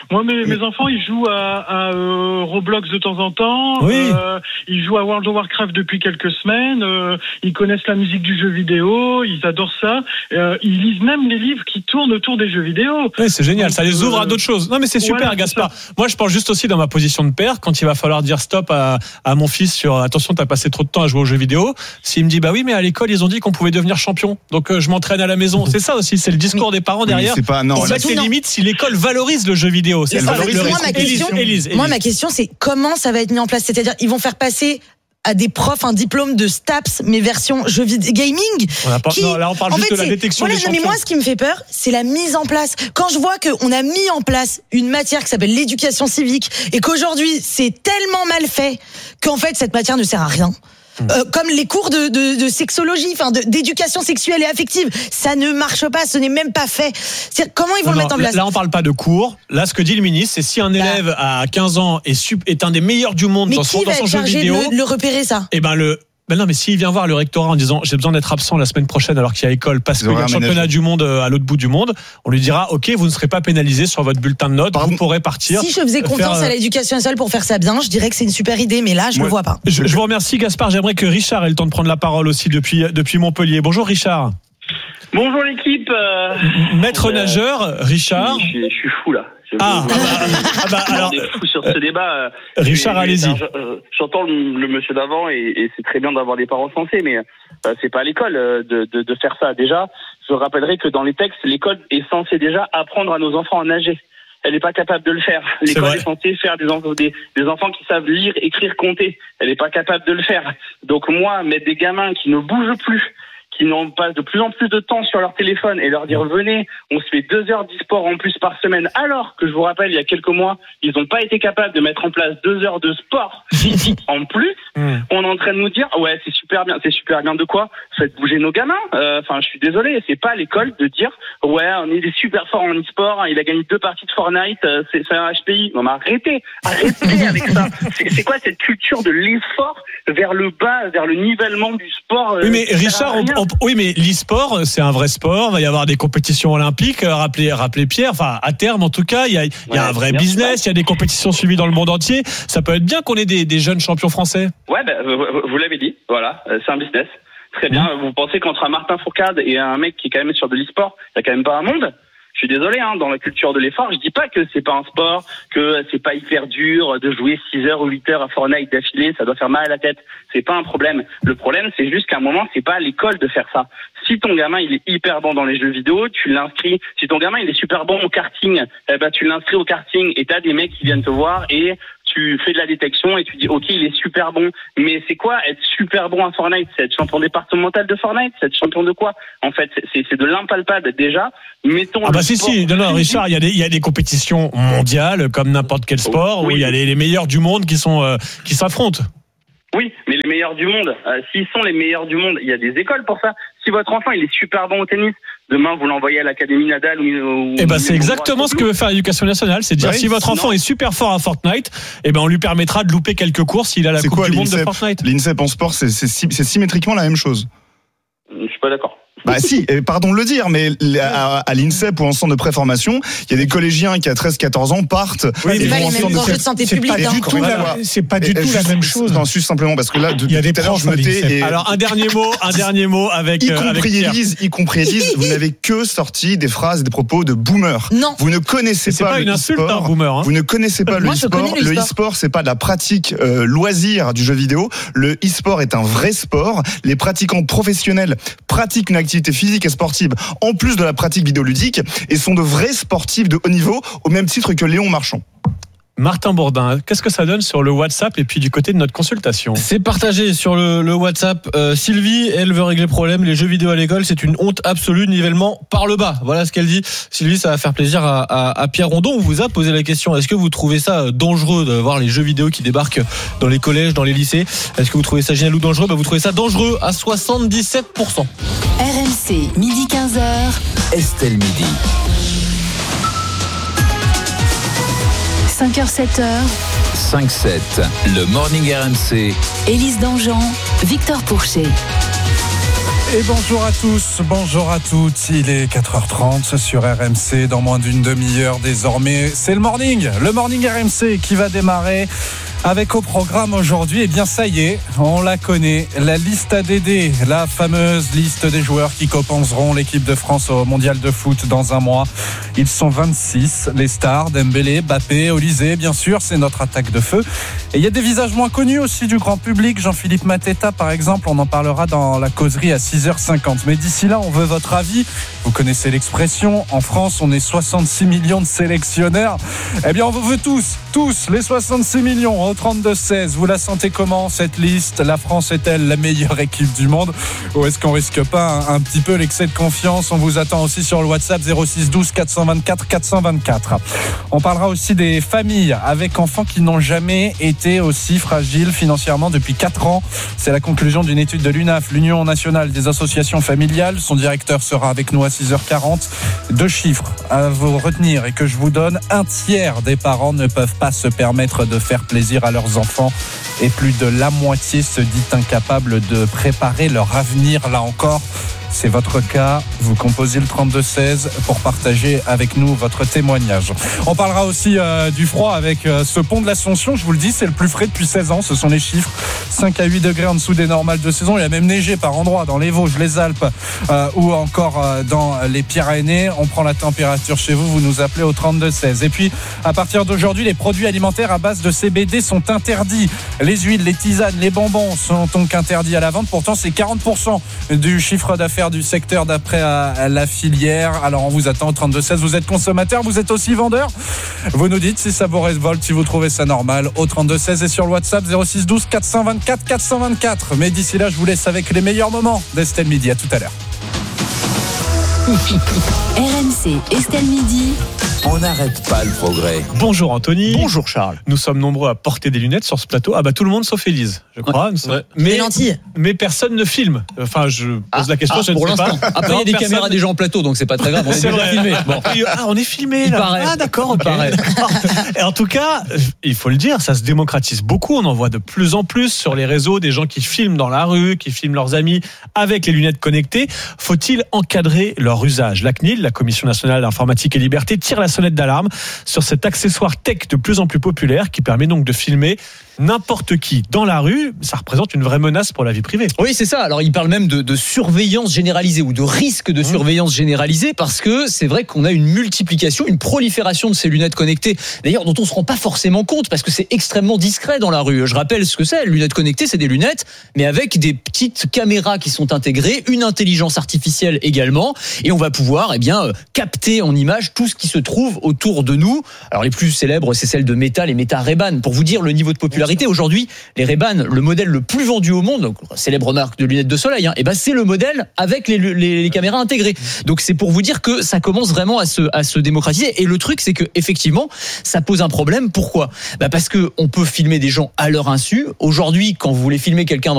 Moi, mes, mes enfants, ils jouent à, à euh, Roblox de temps en temps. Oui. Euh, ils jouent à World of Warcraft depuis quelques semaines. Euh, ils connaissent la musique du jeu vidéo. Ils adorent ça. Euh, ils lisent même les livres qui tournent autour des jeux vidéo. Oui, c'est génial. Donc, ça les ouvre euh, à d'autres choses. Non, mais c'est super, voilà, Gaspard. Moi, je pense juste aussi dans ma position de père, quand il va falloir dire stop à, à mon fils sur attention, t'as passé trop de temps à jouer aux jeux vidéo. S'il me dit bah oui, mais à l'école, ils ont dit qu'on pouvait devenir champion. Donc euh, je m'entraîne à la maison. C'est ça aussi. C'est le discours des parents derrière. Oui, c'est pas, non, c'est ça que c'est limite si l'école valorise le jeu vidéo. C'est Et ça. en fait, le moi, risque. ma question, Élise, Élise, Élise. moi, ma question, c'est comment ça va être mis en place? C'est-à-dire, ils vont faire passer à des profs un diplôme de STAPS, mais version jeux vidéo gaming. On a pas, qui, non, là, on parle en juste fait, de la c'est- détection voilà, des non, mais champions. moi, ce qui me fait peur, c'est la mise en place. Quand je vois qu'on a mis en place une matière qui s'appelle l'éducation civique et qu'aujourd'hui, c'est tellement mal fait qu'en fait, cette matière ne sert à rien. Euh, comme les cours de, de, de sexologie, enfin de- d'éducation sexuelle et affective, ça ne marche pas, ce n'est même pas fait. C'est comment ils vont Non, le non, mettre en là- place? Là, on parle pas de cours. Là, ce que dit le ministre, c'est si un élève à quinze ans est, sup- est un des meilleurs du monde Mais dans son, qui dans va son être jeu chargé de vidéo, le, de le repérer, ça? eh ben le. Ben non, mais s'il vient voir le rectorat en disant j'ai besoin d'être absent la semaine prochaine alors qu'il y a école parce qu'il y a un championnat du monde euh, à l'autre bout du monde, on lui dira ok, vous ne serez pas pénalisé sur votre bulletin de notes, vous pourrez partir. Si je faisais faire, confiance euh, à l'éducation nationale pour faire ça bien, je dirais que c'est une super idée, mais là, je ne ouais. le vois pas. Je, je vous remercie, Gaspard. J'aimerais que Richard ait le temps de prendre la parole aussi depuis, depuis Montpellier. Bonjour, Richard. Bonjour l'équipe. euh, Maître euh, nageur, Richard. Je, je suis fou là. Je- Ah, je- ah bah, ah bah, alors, on est fou sur ce débat. euh, Richard, mais- mais, allez-y. alors, je- euh, J'entends le, le monsieur d'avant et, et c'est très bien d'avoir des parents sensés, mais euh, c'est pas à l'école euh, de, de, de faire ça. Déjà, je rappellerai que dans les textes, l'école est censée déjà apprendre à nos enfants à nager. Elle n'est pas capable de le faire. L'école vrai. est censée faire des, enf- des, des enfants qui savent lire, écrire, compter. Elle n'est pas capable de le faire. Donc moi, mettre des gamins qui ne bougent plus, qui n'ont pas de plus en plus de temps sur leur téléphone et leur dire venez, on se fait deux heures d'e-sport en plus par semaine, alors que je vous rappelle, il y a quelques mois, ils n'ont pas été capables de mettre en place deux heures de sport physique en plus. On est en train de nous dire ouais, c'est super bien, c'est super bien de quoi? Faites bouger nos gamins. Enfin, je suis désolé, c'est pas à l'école de dire ouais, on est des super forts en e-sport, il a gagné deux parties de Fortnite, euh, c'est c'est un H P I. Non mais arrêtez, arrêtez avec ça. C'est c'est quoi cette culture de l'effort vers le bas, vers le nivellement du sport? euh, Oui, mais qui sert à Richard, rien. on- on- oui, mais l'e-sport, c'est un vrai sport. Il va y avoir des compétitions olympiques. euh, Rappelez, rappelez Pierre. Enfin, à terme, en tout cas, il y a, il y a Ouais, un vrai bien business. Il y a des compétitions suivies dans le monde entier. Ça peut être bien qu'on ait des, des jeunes champions français. Ouais, ben, vous, vous l'avez dit, voilà, euh, c'est un business. Très bien. Vous pensez qu'entre un Martin Fourcade et un mec qui est quand même sur de l'e-sport, il y a quand même pas un monde? Je suis désolé, hein, dans la culture de l'effort, je dis pas que c'est pas un sport, que c'est pas hyper dur de jouer six heures ou huit heures à Fortnite d'affilée, ça doit faire mal à la tête. C'est pas un problème. Le problème, c'est juste qu'à un moment, c'est pas à l'école de faire ça. Si ton gamin, il est hyper bon dans les jeux vidéo, tu l'inscris. Si ton gamin, il est super bon au karting, eh ben, tu l'inscris au karting et t'as des mecs qui viennent te voir et tu fais de la détection et tu dis ok, il est super bon. Mais c'est quoi être super bon à Fortnite? C'est être champion départemental de Fortnite? C'est être champion de quoi? En fait, c'est, c'est de l'impalpable déjà. Mettons Ah le bah si sport- si. Non non, Richard, il y a des il y a des compétitions mondiales comme n'importe quel sport où Oui. il y a les, les meilleurs du monde qui sont euh, qui s'affrontent. Oui, mais les meilleurs du monde, euh, s'ils sont les meilleurs du monde, il y a des écoles pour ça. Si votre enfant il est super bon au tennis, demain vous l'envoyez à l'académie Nadal ou. ou Eh ben c'est ou- exactement ce que veut faire l'éducation nationale, c'est dire Oui, si votre enfant non. est super fort à Fortnite, eh ben on lui permettra de louper quelques courses s'il a la C'est Coupe quoi du monde de l'INSEP? Fortnite. L'INSEP en sport, c'est c'est sy- c'est symétriquement la même chose. Je suis pas d'accord. Bah si, et pardon de le dire, mais à, à l'INSEP ou en centre de préformation, il y a des collégiens qui à treize quatorze ans partent. Oui, et c'est pas vont en les mêmes centre enjeux de santé c'est publique, pas hein. du tout la- Voilà, c'est pas du et- tout et la juste- même chose. Non, juste simplement parce que là, de, Il y a des tout à l'heure, profs je à notais l'INSEP. et- Alors un dernier mot, un dernier mot avec y euh, avec compris Pierre. Élise, y compris Élise, vous n'avez que sorti des phrases et des propos de boomer. Non. Vous ne connaissez C'est pas, pas le une insulte, e-sport. hein, boomer, hein. Vous ne connaissez pas le Moi, je e-sport. connais le Le e-sport. e-sport, c'est pas de la pratique euh, loisir du jeu vidéo. Le e-sport est un vrai sport. Les pratiquants professionnels pratiquent une activité physique et sportive en plus de la pratique vidéoludique et sont de vrais sportifs de haut niveau au même titre que Léon Marchand. Martin Bourdin, qu'est-ce que ça donne sur le WhatsApp et puis du côté de notre consultation? C'est partagé sur le, le WhatsApp. Euh, Sylvie, elle veut régler le problème. Les jeux vidéo à l'école, c'est une honte absolue, nivellement par le bas. Voilà ce qu'elle dit. Sylvie, ça va faire plaisir à, à, à Pierre Rondon. On vous a posé la question. Est-ce que vous trouvez ça dangereux de voir les jeux vidéo qui débarquent dans les collèges, dans les lycées? Est-ce que vous trouvez ça génial ou dangereux? Bah, vous trouvez ça dangereux à soixante-dix-sept pour cent. R M C, midi quinze heures. Estelle Midi. cinq heures sept heures. cinq sept. Le Morning R M C. Élise Dangean, Victor Pourchet. Et bonjour à tous, bonjour à toutes, il est quatre heures trente sur R M C, dans moins d'une demi-heure désormais, c'est le morning, le morning R M C qui va démarrer avec au programme aujourd'hui, eh bien ça y est, on la connaît, la liste A D D, la fameuse liste des joueurs qui composeront l'équipe de France au mondial de foot dans un mois. Ils sont vingt-six, les stars, Dembélé, Mbappé, Olysée, bien sûr, c'est notre attaque de feu. Et il y a des visages moins connus aussi du grand public, Jean-Philippe Mateta par exemple, on en parlera dans la causerie à six heures cinquante. Mais d'ici là, on veut votre avis. Vous connaissez l'expression, en France, on est soixante-six millions de sélectionneurs. Eh bien, on vous veut tous, tous, les soixante-six millions au trente-deux seize. Vous la sentez comment cette liste? La France est-elle la meilleure équipe du monde? Ou est-ce qu'on risque pas un, un petit peu l'excès de confiance? On vous attend aussi sur le WhatsApp zéro six douze quatre cent vingt-quatre quatre cent vingt-quatre. On parlera aussi des familles avec enfants qui n'ont jamais été aussi fragiles financièrement depuis quatre ans. C'est la conclusion d'une étude de l'U N A F, l'Union nationale des associations familiales. Son directeur sera avec nous à six heures quarante. Deux chiffres à vous retenir et que je vous donne. Un tiers des parents ne peuvent pas se permettre de faire plaisir à leurs enfants et plus de la moitié se dit incapable de préparer leur avenir. Là encore, c'est votre cas. Vous composez le trente-deux seize pour partager avec nous votre témoignage. On parlera aussi euh, du froid avec euh, ce pont de l'Ascension. Je vous le dis, c'est le plus frais depuis seize ans. Ce sont les chiffres. cinq à huit degrés en dessous des normales de saison. Il y a même neigé par endroits dans les Vosges, les Alpes euh, ou encore euh, dans les Pyrénées. On prend la température chez vous. Vous nous appelez au trente-deux seize. Et puis, à partir d'aujourd'hui, les produits alimentaires à base de C B D sont interdits. Les huiles, les tisanes, les bonbons sont donc interdits à la vente. Pourtant, c'est quarante pour cent du chiffre d'affaires du secteur d'après à la filière. Alors on vous attend au trente-deux seize. Vous êtes consommateur, vous êtes aussi vendeur. Vous nous dites si ça vous révolte, si vous trouvez ça normal au trente-deux seize et sur le WhatsApp zéro six douze quatre cent vingt-quatre quatre cent vingt-quatre. Mais d'ici là, je vous laisse avec les meilleurs moments d'Estelle Midi. À tout à l'heure. R M C, Estelle Midi. On n'arrête pas le progrès. Bonjour Anthony. Bonjour Charles. Nous sommes nombreux à porter des lunettes sur ce plateau. Ah bah tout le monde sauf Élise, je crois. Ouais. Sommes... Ouais. Mais, lentilles. mais personne ne filme. Enfin, je pose ah, la question, ah, je ne pour sais l'instant. pas. Après, Non, il y a des personne... caméras déjà en plateau, donc c'est pas très grave. On est, c'est déjà vrai. filmé. Bon. Ah, on est filmé là. Il paraît. Ah d'accord, ok. Il paraît. Et en tout cas, il faut le dire, ça se démocratise beaucoup. On en voit de plus en plus sur les réseaux des gens qui filment dans la rue, qui filment leurs amis avec les lunettes connectées. Faut-il encadrer leur usage? La C N I L, la Commission nationale d'informatique et liberté, tire la sonnette d'alarme sur cet accessoire tech de plus en plus populaire qui permet donc de filmer n'importe qui dans la rue. Ça représente une vraie menace pour la vie privée. Oui, c'est ça. Alors, il parle même de, de surveillance généralisée ou de risque de surveillance généralisée parce que c'est vrai qu'on a une multiplication, une prolifération de ces lunettes connectées, d'ailleurs, dont on ne se rend pas forcément compte parce que c'est extrêmement discret dans la rue. Je rappelle ce que c'est. Les lunettes connectées, c'est des lunettes, mais avec des petites caméras qui sont intégrées, une intelligence artificielle également, et on va pouvoir, eh bien, capter en image tout ce qui se trouve autour de nous. Alors, les plus célèbres, c'est celles de Meta, les Meta Ray-Ban. Pour vous dire le niveau de popularité, aujourd'hui, les Ray-Ban, le modèle le plus vendu au monde, donc, célèbre marque de lunettes de soleil, hein, et ben c'est le modèle avec les, les, les caméras intégrées. Donc c'est pour vous dire que ça commence vraiment à se, à se démocratiser. Et le truc, c'est que effectivement, ça pose un problème. Pourquoi? Bah parce que on peut filmer des gens à leur insu. Aujourd'hui, quand vous voulez filmer quelqu'un dans